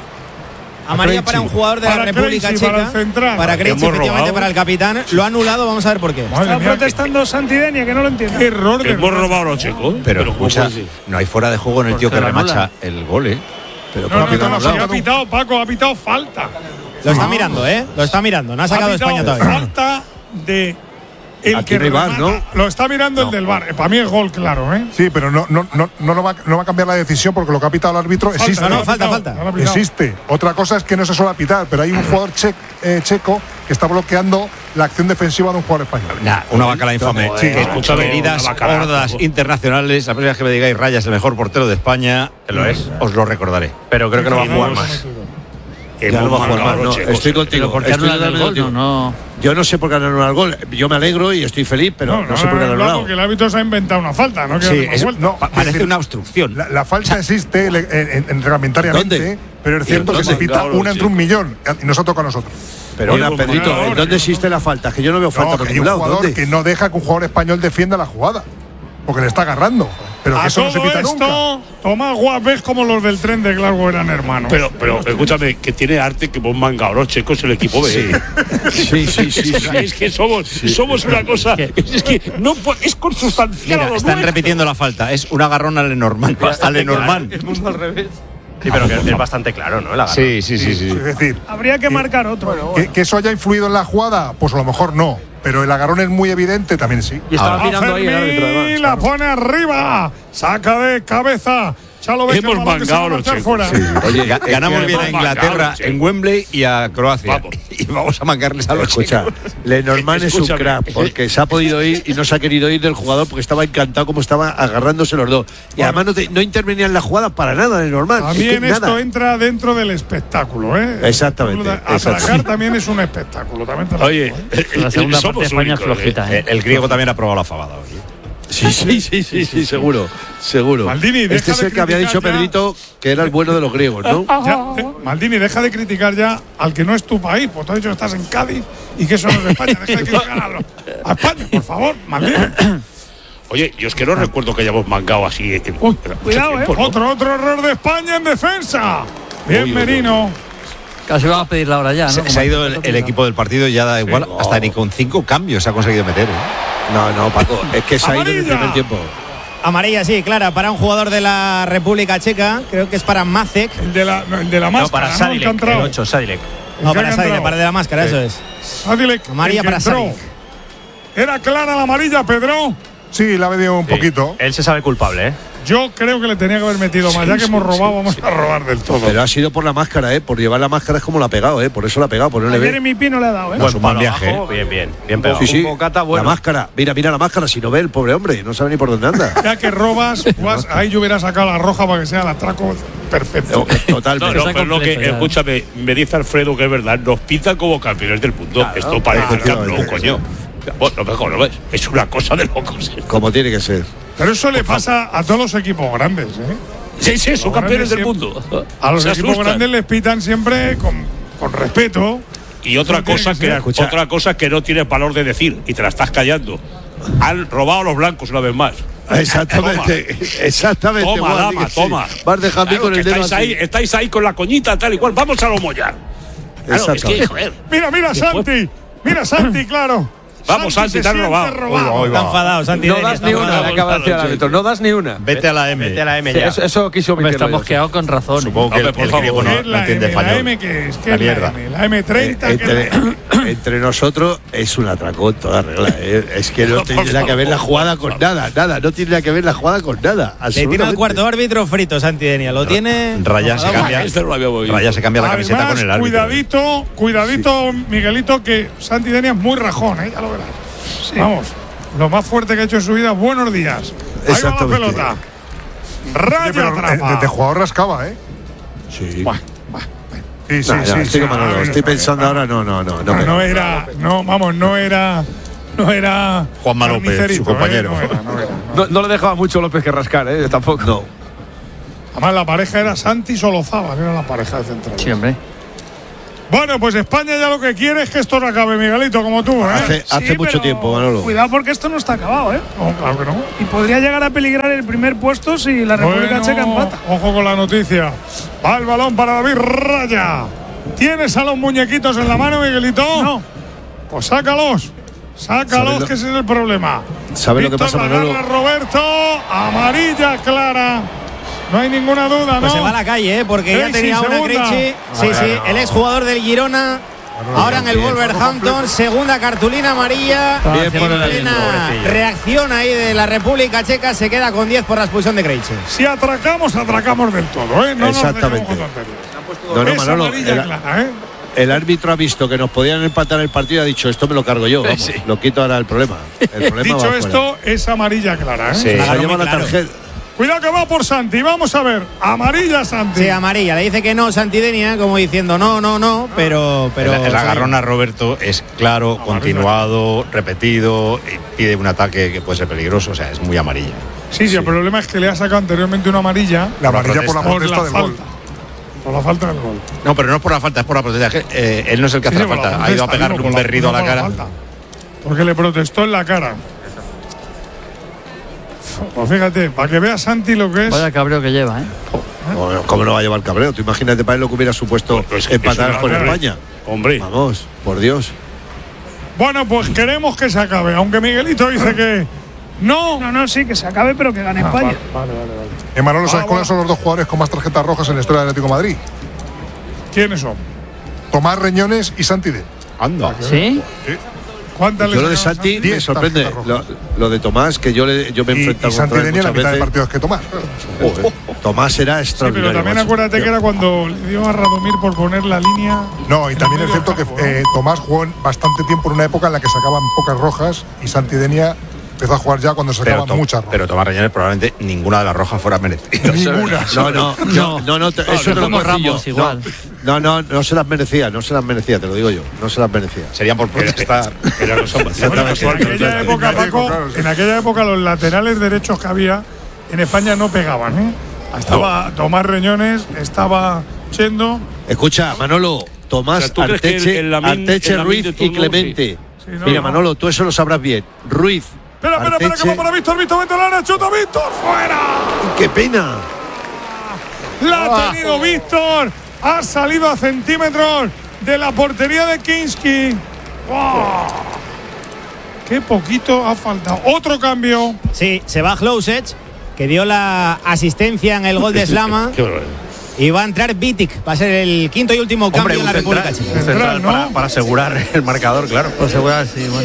Amarilla para un jugador de la Para República Krejci, para Checa. el central. Para Krejci, Hemos efectivamente, robado. para el capitán. Lo ha anulado, vamos a ver por qué. Madre Está mía, protestando Santidenia, que no lo entiende. qué error de Hemos Raya. robado a los checos. Pero ¿cómo escucha, puede ser? no hay fuera de juego en el tío que Porque lo remacha anula. el gol, ¿eh? Pero No, ¿por qué no no, han sí, hablado? ha pitado Paco, ha pitado falta. Lo está mirando, ¿eh? Lo está mirando. No ha sacado Ha pitado España todavía. falta de el Aquí que no hay VAR, remata. ¿no? Lo está mirando el del VAR. Para mí es gol, claro, ¿eh? Sí, pero no va a cambiar la decisión porque lo que ha pitado el árbitro existe. no, falta. No lo ha pitado. Existe. Otra cosa es que no se suele pitar, pero hay un jugador checo que está bloqueando la acción defensiva de un jugador español. Nah, una bacala infame. Sí, escúchame, Queridas una bacala. hordas internacionales, la próxima vez que me digáis Raya es el mejor portero de España, Que lo es. os lo recordaré. Pero creo que no va a jugar más. Ya no va a jugar mangado más, a los no, checos. estoy contigo. ¿Por qué estoy anulan el totalmente gol? contigo. No. Yo no sé por qué han anulado el gol. Yo me alegro y estoy feliz, pero no sé por qué han anulado. Porque el árbitro se ha inventado una falta, ¿no? Sí, Que no, parece una obstrucción. La falta existe reglamentariamente, ¿Dónde? pero es cierto que se pita Mangado, una entre un millón y nos ha tocado a nosotros. Pero Oye, una, pues, Pedrito, por ¿en dónde existe la falta? Que yo no veo falta No, por que hay ningún un lado. jugador ¿Dónde? que no deja que un jugador español defienda la jugada. Porque le está agarrando. Pero que a eso no se todo pita nunca. esto, Tomás Guapés como los del tren de Glasgow eran hermanos. Pero escúchame, que tiene arte que vos mangado los checos el equipo B. Sí. Es que somos una cosa. Es que no es consustancial a Mira, lo están nuestro. repitiendo la falta. Es un agarrón al Lenormand. Al Lenormand. El mundo al revés. Sí, pero que es bastante claro, ¿no? La Sí. Es decir, Habría que marcar otro. que eso haya influido en la jugada, pues a lo mejor no. Pero el agarrón es muy evidente, también sí. Y estaba Ah, mirando ahí el árbitro Fermín además. la pone arriba, saca de cabeza. Ya lo ves que Hemos el balón que se va a mangado los marchar checos. fuera. Oye, Ganamos es que bien a hemos Inglaterra mangado, sí. en Wembley y a Croacia. Vamos. Y vamos a mangarles a los Escucha, chicos. Lenormand es un Escúchame. crack porque se ha podido ir y no se ha querido ir del jugador porque estaba encantado como estaba agarrándose los dos. Y además no intervenía en la jugada para nada Lenormand. Es que También esto nada. entra dentro del espectáculo, ¿eh? Exactamente, Atracar exactamente. también es un espectáculo. También te lo Oye, digo, ¿eh? La segunda parte de somos España es únicos, flojita, ¿eh? El griego también ha probado la fabada hoy. Sí, seguro. Maldini, deja Este es de el que había dicho criticar ya. Pedrito que era el bueno de los griegos, ¿no? Maldini, deja de criticar ya al que no es tu país. Pues te has dicho que estás en Cádiz y que eso no es de España. Deja de criticar a España, por favor, Maldini. Oye, yo es que no recuerdo que hayamos mangado así. Uy, cuidado, tiempo, ¿no? Otro error de España en defensa. Bien, Uy, Merino. Casi vamos a pedir la hora ya, ¿no? Se ha ido el equipo del partido y ya da igual. Hasta ni con 5 cambios se ha conseguido meter. No, Paco, es que se ha ido en el Amarilla. primer tiempo. Amarilla, sí, clara, para un jugador de la República Checa. Creo que es para Macek. El de la máscara, No, para ¿no? El que ha Sadilek, el entrado. 8, Sadilek. No, El que para ha Sadilek, entrado. para el de la máscara, eso es. Sadilek, Amarilla el que para entró. Sadilek. Era clara la amarilla, Pedro. Sí, la ha medido un poquito. Él se sabe culpable, ¿eh? Yo creo que le tenía que haber metido más. Ya que hemos robado, vamos a robar del todo. Pero ha sido por la máscara, Por llevar la máscara es como la ha pegado, Por eso la ha pegado, por no le Ayer ve. en mi pie no le ha dado, ¿eh? No, es un buen viaje. Abajo, bien pegado. Sí, sí. Un bocata bueno. La máscara. Mira la máscara. Si no ve el pobre hombre, no sabe ni por dónde anda. Ya que robas, pues, ahí yo hubiera sacado la roja para que sea el atraco perfecto. Totalmente. No, pero lo que, completo ya. escúchame, me dice Alfredo que es verdad, nos pintan como campeones del mundo. Esto parece el Camp Nou, efectivamente, coño. Bueno, mejor no ves. Es una cosa de locos. Como tiene que ser. Pero eso le pasa a todos los equipos grandes, Sí, son Los campeones del grandes mundo. A los Se equipos asustan. grandes les pitan siempre con respeto. Y otra Eso tiene cosa que ser. Escucha. otra cosa que no tienes valor de decir y te la estás callando. Han robado a los blancos una vez más. Exactamente. Exactamente. Toma, Juan, dama, di que sí. toma. Vas de Jambi Claro, con que el dedo estáis así. ahí con la coñita tal y cual. Vamos a lo mollar. Claro, es que, Exactamente. joder. Mira, Santi. Mira, Santi, claro. Vamos, Santi, se te han siente robado. Está enfadado, Santi. No Deni, das está ni enfadado. una, le acaba de decir al árbitro. No das ni una. Vete a la M. Vete a la M Sí, ya. eso quiso Hombre, omitirlo. está mosqueado con razón. Supongo que Hombre, por el favor. griego ¿Qué no es la entiende M? ¿La español. M qué es? ¿Qué La es la mierda. M? ¿La M30? ¿qué es la- Entre nosotros es un atracón toda regla. Es que no tiene nada que ver la jugada con nada. No tiene nada que ver la jugada con nada. Le tiene al absolutamente. cuarto árbitro frito, Santi Denia. Lo tiene. Raya se enfadado. cambia. Este no lo había oído. Raya se cambia la camiseta Además, con el árbitro. cuidadito, Miguelito, que Santi Denia es muy rajón, ya lo verás. Vamos, lo más fuerte que ha hecho en su vida. Buenos días. Ahí va la Exactamente. pelota. Oye, Raya pero, atrapa. de jugador rascaba, ¿eh? Sí. Sí, sí, No, sí. estoy sí. con Manolo, estoy pensando ahora, no. No era, no era Juanma López, su compañero. No le dejaba mucho López que rascar, tampoco. No. Además, la pareja era Santi Solozábal, era la pareja de central. Sí, hombre. Bueno, pues España ya lo que quiere es que esto no acabe, Miguelito, como tú, ¿eh? Hace mucho tiempo, Manolo. Cuidado porque esto no está acabado, ¿eh? No, claro que no. Y podría llegar a peligrar el primer puesto si la República Checa empata. Ojo con la noticia. Va el balón para David Raya. ¿Tienes a los muñequitos en la mano, Miguelito? No. Pues sácalos. Sácalos, que ese es el problema. ¿Sabes lo que pasa, Manolo? Roberto, amarilla clara. No hay ninguna duda, ¿no? Pues se va a la calle, porque ya tenía una Krejci. Sí, el exjugador del Girona. Ahora en el Wolverhampton, segunda cartulina amarilla. En plena reacción ahí de la República Checa, se queda con 10 por la expulsión de Krejci. Si atracamos del todo, ¿eh? No exactamente. No, Manolo, clara, ¿eh? El árbitro ha visto que nos podían empatar el partido y ha dicho, esto me lo cargo yo, vamos, lo quito ahora el problema. Dicho esto, es amarilla clara, ¿eh? Sí, se ha llevado la tarjeta. Cuidado que va por Santi, vamos a ver. Amarilla Santi. Sí, amarilla. Le dice que no Santidenia, como diciendo no, pero el agarrón a Roberto es claro, continuado, repetido, pide un ataque que puede ser peligroso, o sea, es muy amarilla. Sí, el problema es que le ha sacado anteriormente una amarilla. La amarilla por la protesta del gol. Por la falta del gol. No, pero no es por la falta, es por la protesta. Él no es el que hace la falta. Ha ido a pegarle un berrido a la cara. Porque le protestó en la cara. Pues fíjate, para que vea Santi lo que es. Vaya cabreo que lleva, ¿eh? ¿Cómo no va a llevar cabreo? Tú imagínate para él lo que hubiera supuesto empatar con España. Hombre. Vamos, por Dios. Bueno, pues queremos que se acabe, aunque Miguelito dice que no, sí, que se acabe, pero que gane España. Vale. Manolo, ¿sabes cuáles son los dos jugadores con más tarjetas rojas en la historia del Atlético de Madrid? ¿Quiénes son? Tomás Reñones y Santi De. Anda. ¿Sí? ¿Cuántas yo lo de Santi me sorprende. Lo de Tomás, que yo me he enfrentado y Santi tenía la mitad de partidos que Tomás. Tomás era extraordinario. Sí, pero también acuérdate que era cuando le dio a Radomir por poner la línea. No, y también es cierto que Tomás jugó bastante tiempo en una época en la que sacaban pocas rojas y Santi Denia empezó a jugar ya cuando sacaban muchas rojas. Pero Tomás Reñones probablemente ninguna de las rojas fuera merecida. Ninguna. No, eso te lo puedo decir igual. No se las merecía, te lo digo yo. No se las merecía. Serían por protestar. En aquella época los laterales derechos que había en España no pegaban, ¿eh? Estaba Tomás Reñones, estaba Chendo. Escucha, Manolo, Tomás, Arteche, Ruiz y Clemente. Mira, Manolo, tú eso lo sabrás bien. Ruiz. Espera, que va para Víctor, vete al área, chuta Víctor, fuera. ¡Qué pena! La ha tenido Víctor, ha salido a centímetros de la portería de Kinski. ¡Wow! Qué poquito ha faltado. Otro cambio. Sí, se va Hlousech, que dio la asistencia en el gol de Slama. Y va a entrar Vitic, va a ser el quinto y último cambio en la República Checa. Central, ¿no? para asegurar el marcador, claro. Para asegurar, sí, bueno.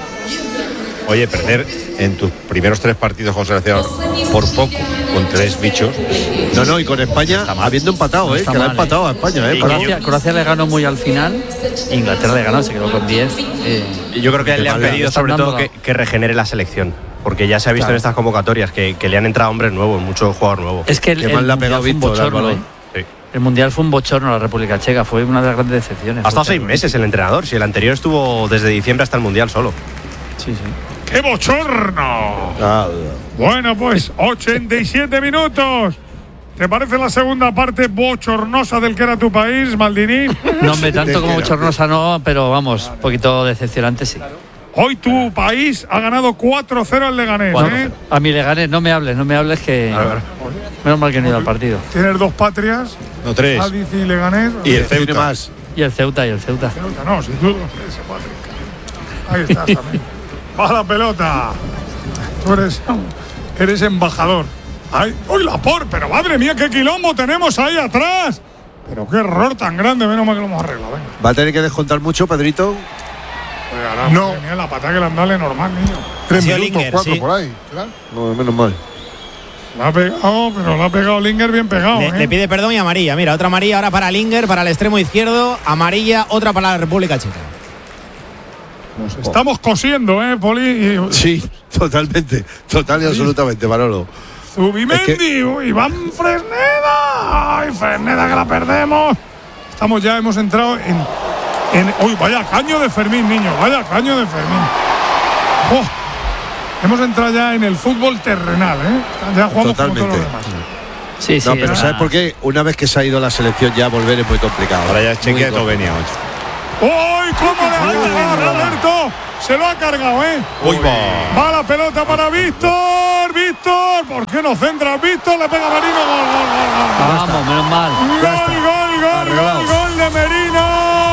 Oye, perder en tus primeros 3 partidos con selección por poco, con 3 bichos. No, y con España habiendo empatado, que le ha empatado a España, Croacia le ganó muy al final, Inglaterra le ganó, se quedó con 10. Y yo creo que le han pedido sobre todo que regenere la selección. Porque ya se ha visto en estas convocatorias que le han entrado hombres nuevos, muchos jugadores nuevos. Es que el le ha pegado Víctor al balón. El Mundial fue un bochorno a la República Checa, fue una de las grandes decepciones. Ha estado 6 meses el entrenador, si el anterior estuvo desde diciembre hasta el Mundial solo. Sí. ¡Qué bochorno! Bueno, pues 87 minutos. ¿Te parece la segunda parte bochornosa del que era tu país, Maldini? No, hombre, tanto como bochornosa no, pero vamos, un poquito decepcionante sí. Hoy tu país ha ganado 4-0 al Leganés, ¿eh? A mi Leganés, no me hables que... Menos mal que no he ido al partido. Tienes 2 patrias. No, 3. Cádiz y Leganés. Y el Ceuta más. Y el Ceuta. No, sin duda. Ahí estás también. Va la pelota. Tú eres embajador. ¡Uy, Laporte! Pero madre mía, qué quilombo tenemos ahí atrás. Pero qué error tan grande, menos mal que lo hemos arreglado. Venga. ¿Va a tener que descontar mucho, Pedrito? No. Mira, la patada que le han dado normal, niño. 3 minutos, 4 por ahí. No, menos mal. La ha pegado, pero la ha pegado Linger bien pegado. Le pide perdón y amarilla. Mira, otra amarilla ahora para Linger, para el extremo izquierdo. Amarilla, otra para la República Checa. Nos estamos cosiendo, Poli. Sí, totalmente. Total y absolutamente, Manolo. Zubimendi, Iván Fresneda. ¡Ay, Fresneda, que la perdemos! Hemos entrado en. ¡Uy, vaya caño de Fermín, niño! Vaya caño de Fermín. Hemos entrado ya en el fútbol terrenal, Ya jugamos totalmente con todos los demás. Sí, no, pero ¿sabes por qué? Una vez que se ha ido la selección ya volver es muy complicado. Ahora ya es Chequia de Eslovenia. ¡Uy! ¿Cómo le ha cargado Roberto? Se lo ha cargado, Uy, va la pelota para Víctor. Víctor, ¿por qué no centra? Víctor le pega a Merino. Gol. Vamos, menos mal. Gol de Merino.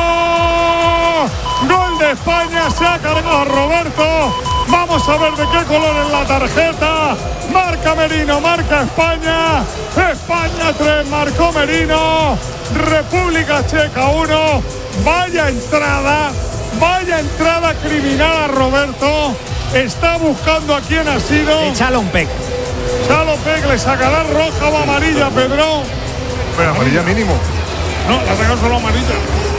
Gol de España. Se ha cargado a Roberto. Vamos a ver de qué color es la tarjeta. Marca Merino, marca España. España 3, marcó Merino. República Checa 1. Vaya entrada criminal a Roberto. Está buscando a quién ha sido. Chalopek le sacará roja o amarilla, Pedro. Pero amarilla mínimo. No, le ha sacado solo amarilla.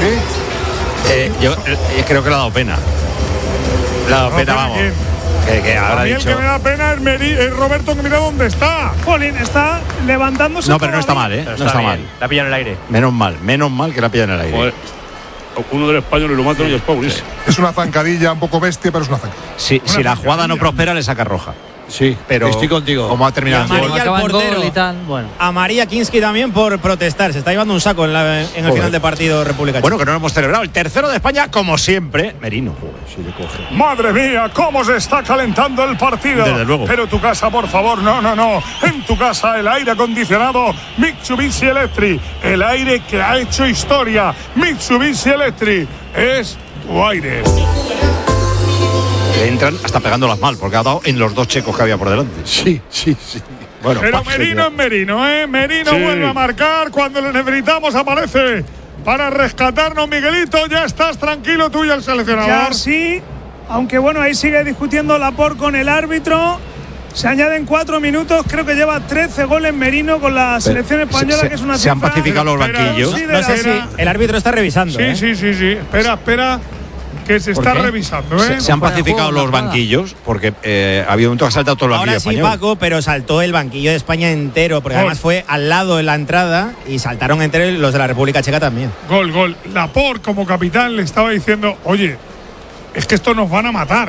Yo creo que le ha dado pena. Le ha dado pena, vamos. Que a mí el que me da pena es Roberto, que mira dónde está. Jolín, está levantándose. No, pero no está mal, No está mal. La ha pillado en el aire. Menos mal que la ha pillado en el aire. Joder. Uno del español lo mata y es Paulis. Es una zancadilla un poco bestia, pero es una zancadilla. Sí, si la jugada no prospera, le saca roja. Sí, pero estoy contigo. Como ha terminado amarilla al portero y tal, bueno. Amarilla Kinski también por protestar. Se está llevando un saco en el final de partido República Checa. Bueno, que no lo hemos celebrado. El tercero de España, como siempre, Merino. Sí, le coge. Madre mía, cómo se está calentando el partido. Desde luego. Pero tu casa, por favor, no. En tu casa, el aire acondicionado Mitsubishi Electric. El aire que ha hecho historia. Mitsubishi Electric es tu aire. Le entran hasta pegándolas mal, porque ha dado en los dos checos que había por delante. Sí. Bueno, pero Merino es Merino, Merino vuelve a marcar. Cuando lo necesitamos aparece para rescatarnos, Miguelito. Ya estás tranquilo tú y el seleccionador. Ya sí, aunque bueno, ahí sigue discutiendo Laporte con el árbitro. Se añaden 4 minutos, creo que lleva 13 goles Merino con la selección española, que es una se han pacificado los banquillos. No sé si el árbitro está revisando. Sí. Espera, que se está revisando. Se han pacificado los banquillos, porque ha habido un momento que ha saltado todo el banquillo español. Ahora sí, Paco, pero saltó el banquillo de España entero, porque además fue al lado de la entrada y saltaron entero los de la República Checa también. Gol. Laporte, como capitán, le estaba diciendo, oye, es que esto nos van a matar,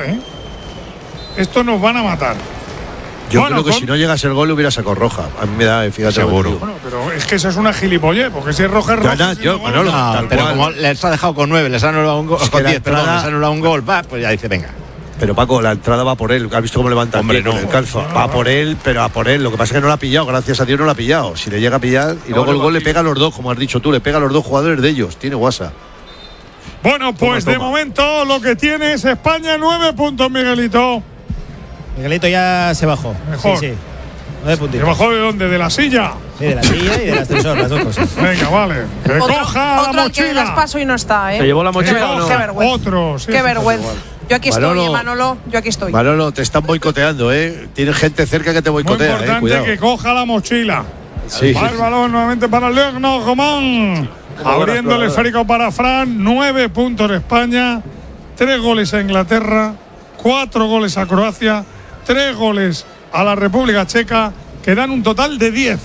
Esto nos van a matar. Yo creo que si no llega a ser gol, le hubiera sacado roja. A mí me da, fíjate. Seguro. Bueno, pero es que eso es una gilipollez, porque si es roja es roja. Pero como les ha dejado con 9, les han anulado un gol, con 10, les han anulado un gol, pues ya dice, venga. Pero Paco, la entrada va por él. ¿Has visto cómo levanta el pie con el calzo? Va por él, pero a por él. Lo que pasa es que no la ha pillado, gracias a Dios no la ha pillado. Si le llega a pillar, y luego el gol le pega a los dos, como has dicho tú, le pega a los dos jugadores de ellos. Tiene guasa. Bueno, pues de momento lo que tiene es España 9 puntos, Miguelito. Miguelito ya se bajó. Mejor. Sí. 9 puntitos. ¿Se bajó de dónde? ¿De la silla? Sí, de la silla y del ascensor, las dos cosas. Venga, vale. Que coja la mochila. Que las paso y no está, ¿Se llevó la mochila o no? Qué vergüenza. Otro, sí. Qué vergüenza. Yo aquí estoy, Manolo. Yo aquí estoy. Manolo, te están boicoteando, Tienes gente cerca que te boicotea, Muy importante cuidado. que coja la mochila. Sí. Va el balón nuevamente para Leonor Román. Abriendo el esférico para Fran. 9 puntos España. 3 goles a Inglaterra. 4 goles a Croacia. 3 goles a la República Checa, que dan un total de 10.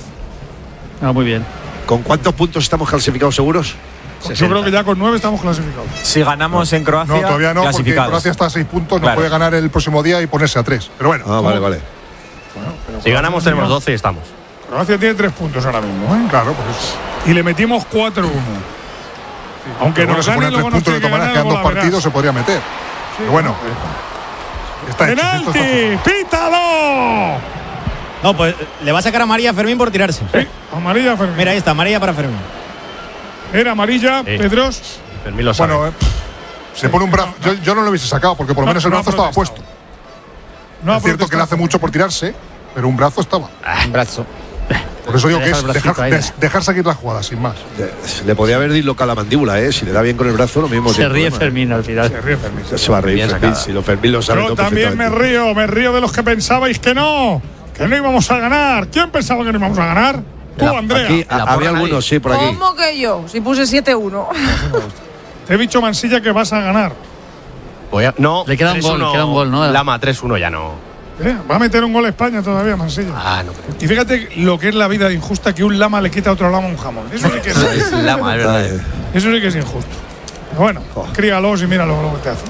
Muy bien. ¿Con cuántos puntos estamos clasificados seguros? 60. Yo creo que ya con 9 estamos clasificados. Si ganamos en Croacia, no, todavía no, porque Croacia está a 6 puntos, no puede ganar el próximo día y ponerse a 3. Pero bueno. Vale. Bueno, si ganamos tenemos 12 y estamos. Croacia tiene 3 puntos ahora mismo, Claro, pues. Y le metimos 4-1. Aunque no se ponen 3 puntos de todas maneras, quedan 2 partidos, se podría meter. Pero bueno. ¡Penalti! ¡Pítalo! No, pues le va a sacar amarilla a Fermín por tirarse. Sí, amarilla a Fermín. Mira, ahí está, amarilla para Fermín. Era amarilla, Pedros. Fermín lo sabe. Bueno, se pone un brazo. Yo no lo hubiese sacado, porque por lo menos el brazo estaba puesto. Es cierto que le hace mucho por tirarse, pero un brazo estaba. Un brazo. Por eso digo que es dejar seguir la jugada, sin más. Le podía haber dislocado la mandíbula, Si le da bien con el brazo, lo mismo. Se ríe Fermín al final. Se ríe Fermín. Se va a reír Fermín, si lo Fermín lo sabe. Yo todo también me río de los que pensabais que no íbamos a ganar. ¿Quién pensaba que no íbamos a ganar? Tú, Andrea. Aquí, había algunos, sí, por aquí. ¿Cómo que yo? Si puse 7-1. Te he dicho, Mansilla, que vas a ganar. No, le queda un gol, ¿no? Lama, 3-1 ya no. Va a meter un gol a España todavía, Mansilla. No creo. Y fíjate lo que es la vida injusta, que un lama le quita a otro lama un jamón. Eso sí que es Lama, es verdad. Eso sí que es injusto. Pero bueno, críalos y mira lo que te hace.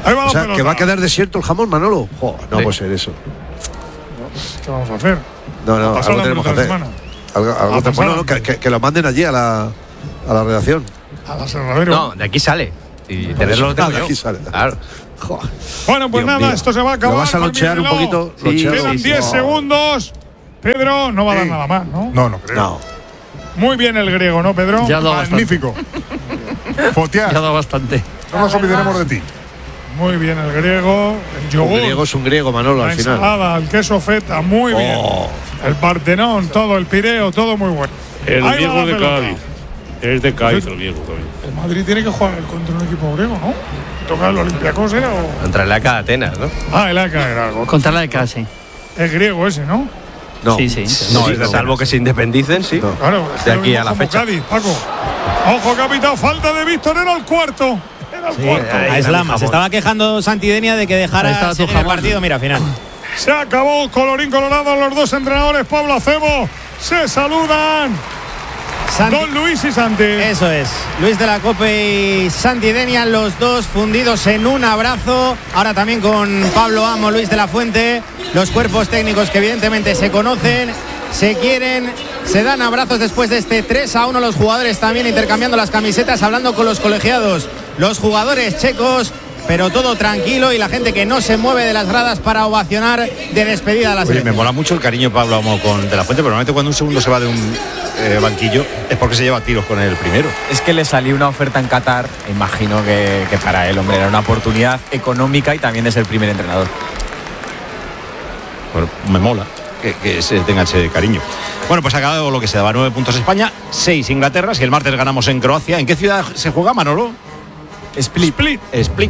Ahí va la o sea, pelota. que va a quedar desierto el jamón, Manolo. No puede ser eso. ¿Qué vamos a hacer? No, algo tenemos que hacer. Bueno, que lo manden allí a la redacción. A la Serradero. No, de aquí sale. Y tenerlo lo tengo yo. Aquí sale. Claro. Bueno, pues Dios nada, mío. esto se va a acabar. ¿Lo vas a lonchear un poquito? Quedan 10 segundos. Pedro, no va a dar nada más, ¿no? No creo. No. Muy bien el griego, ¿no, Pedro? Ya lo magnífico. Fotiás. Ya da bastante. No nos olvidaremos de ti. Muy bien el griego. El yogur. Un griego es un griego, Manolo, La al final. ensalada, el queso feta, muy bien. El Partenón, todo, el Pireo, todo muy bueno. El Ahí griego va la de pelota. Cádiz. Es de Cádiz el griego también. El Madrid tiene que jugar contra un equipo griego, ¿no? ¿Toca el Olympiacos era o...? Contra el AK Atenas, ¿no? Ah, el AK era algo. Contra la de casi. Es griego ese, ¿no? No. Sí. No, es de salvo que se independicen, sí. Claro, De aquí a la como fecha. Cádiz, Paco. Ojo, capitán, falta de Víctor, era el cuarto. Era el cuarto. A Islam. Se estaba quejando Santidenia de que Ahí dejara estaba tu seguir el jamón. partido. Mira, final. Se acabó, colorín colorado, los dos entrenadores, Pablo Acebo, se saludan. Don Luis y Santi. Eso es. Luis de la Cope y Santidenia, los dos fundidos en un abrazo. Ahora también con Pablo Amo, Luis de la Fuente. Los cuerpos técnicos que evidentemente se conocen, se quieren, se dan abrazos después de este 3-1. Los jugadores también intercambiando las camisetas, hablando con los colegiados. Los jugadores checos, pero todo tranquilo y la gente que no se mueve de las gradas para ovacionar de despedida a la Oye, selección. me mola mucho el cariño Pablo Amo con De la Fuente, pero normalmente cuando un segundo se va de un banquillo es porque se lleva tiros con el primero. Es que le salió una oferta en Qatar, imagino que para él, hombre, era una oportunidad económica y también de ser primer entrenador. Bueno, me mola que se tenga ese cariño. Bueno, pues ha acabado lo que se daba: 9 puntos España, 6 Inglaterra. Si el martes ganamos en Croacia, ¿en qué ciudad se juega, Manolo? Split. Split.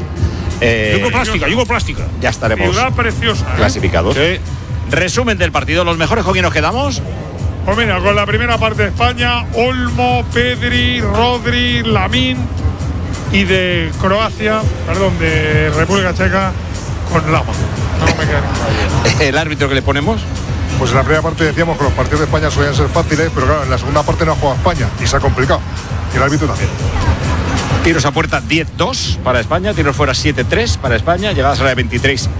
Yugoplástica. Ya estaremos Ciudad preciosa. clasificados. Sí. Resumen del partido: los mejores con quién nos quedamos. Pues mira, con la primera parte de España, Olmo, Pedri, Rodri, Lamín, y de Croacia, perdón, de República Checa, con Lama. No me queda ninguna. El árbitro que le ponemos. Pues en la primera parte decíamos que los partidos de España solían ser fáciles, pero claro, en la segunda parte no ha jugado España y se ha complicado. Y el árbitro también. Tiros a puerta 10-2 para España, tiros fuera 7-3 para España, llegadas a la de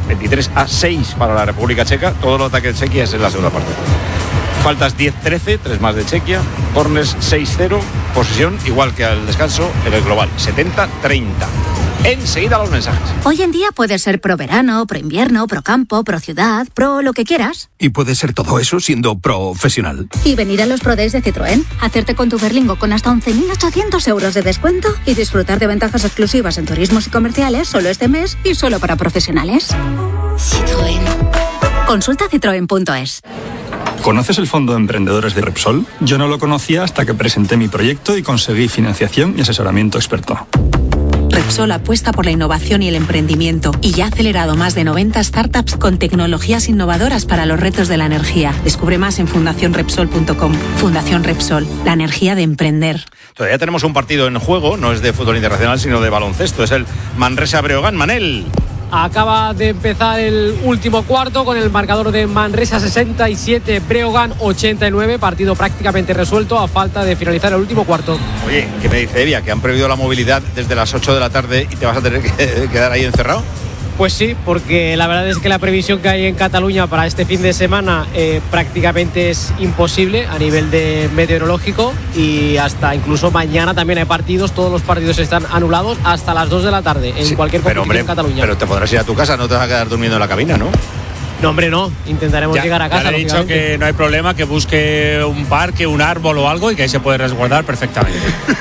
23-6 para la República Checa. Todos los ataques de Chequia es en la segunda parte. Faltas 10-13, 3 más de Chequia. Corners 6-0, posesión igual que al descanso en el global, 70-30. Enseguida los mensajes. Hoy en día puedes ser pro verano, pro invierno, pro campo, pro ciudad, pro lo que quieras. Y puedes ser todo eso siendo profesional. Y venir a los Pro Days de Citroën, hacerte con tu Berlingo con hasta 11.800 euros de descuento y disfrutar de ventajas exclusivas en turismos y comerciales solo este mes y solo para profesionales. Citroën. Consulta citroen.es. ¿Conoces el Fondo de Emprendedores de Repsol? Yo no lo conocía hasta que presenté mi proyecto y conseguí financiación y asesoramiento experto. Repsol apuesta por la innovación y el emprendimiento y ya ha acelerado más de 90 startups con tecnologías innovadoras para los retos de la energía. Descubre más en fundacionrepsol.com. Fundación Repsol, la energía de emprender. Todavía tenemos un partido en juego, no es de fútbol internacional, sino de baloncesto. Es el Manresa-Breogán. Manel. Acaba de empezar el último cuarto con el marcador de Manresa 67, Breogán 89, partido prácticamente resuelto a falta de finalizar el último cuarto. Oye, ¿qué me dice Evia? ¿Que han prohibido la movilidad desde las 8 de la tarde y te vas a tener que quedar ahí encerrado? Pues sí, porque la verdad es que la previsión que hay en Cataluña para este fin de semana prácticamente es imposible a nivel de meteorológico y hasta incluso mañana también hay partidos, todos los partidos están anulados hasta las 2 de la tarde en cualquier competición en Cataluña. Pero te podrás ir a tu casa, no te vas a quedar durmiendo en la cabina, ¿no? No, hombre, no. Intentaremos llegar a casa. Ya le he dicho que no hay problema, que busque un parque, un árbol o algo y que ahí se puede resguardar perfectamente.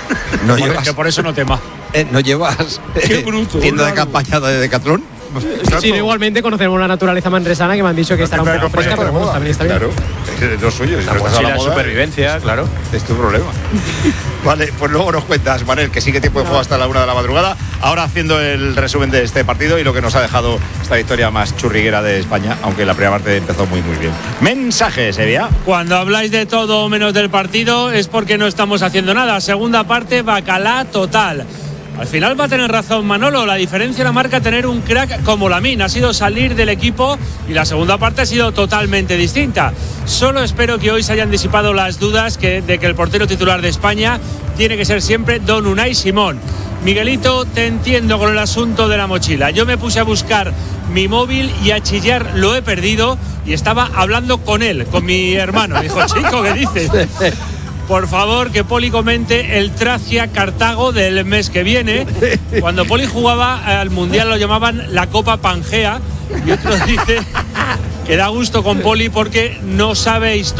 No llevas, que por eso no tema. ¿No llevas tienda de campaña de Decathlon? Sí, igualmente conocemos la naturaleza manresana, que me han dicho que estará un poco fresca, pero bueno, también está bien. Claro, es lo suyo. Si la no estás a mochila la de moda, supervivencia, claro. Es tu problema. Vale, pues luego nos cuentas, Manel, que sigue tiempo de juego hasta la 1 de la madrugada. Ahora haciendo el resumen de este partido y lo que nos ha dejado esta victoria más churriguera de España, aunque la primera parte empezó muy bien. Mensajes, Evia. Cuando habláis de todo menos del partido es porque no estamos haciendo nada. Segunda parte, bacalá total. Al final va a tener razón Manolo, la diferencia la marca tener un crack como Lamín, ha sido salir del equipo y la segunda parte ha sido totalmente distinta. Solo espero que hoy se hayan disipado las dudas de que el portero titular de España tiene que ser siempre Don Unai Simón. Miguelito, te entiendo con el asunto de la mochila. Yo me puse a buscar mi móvil y a chillar, lo he perdido, y estaba hablando con él, con mi hermano. Me dijo, chico, ¿qué dices? Por favor, que Poli comente el Tracia-Cartago del mes que viene. Cuando Poli jugaba al Mundial lo llamaban la Copa Pangea, y otros dicen que da gusto con Poli porque no sabe historia.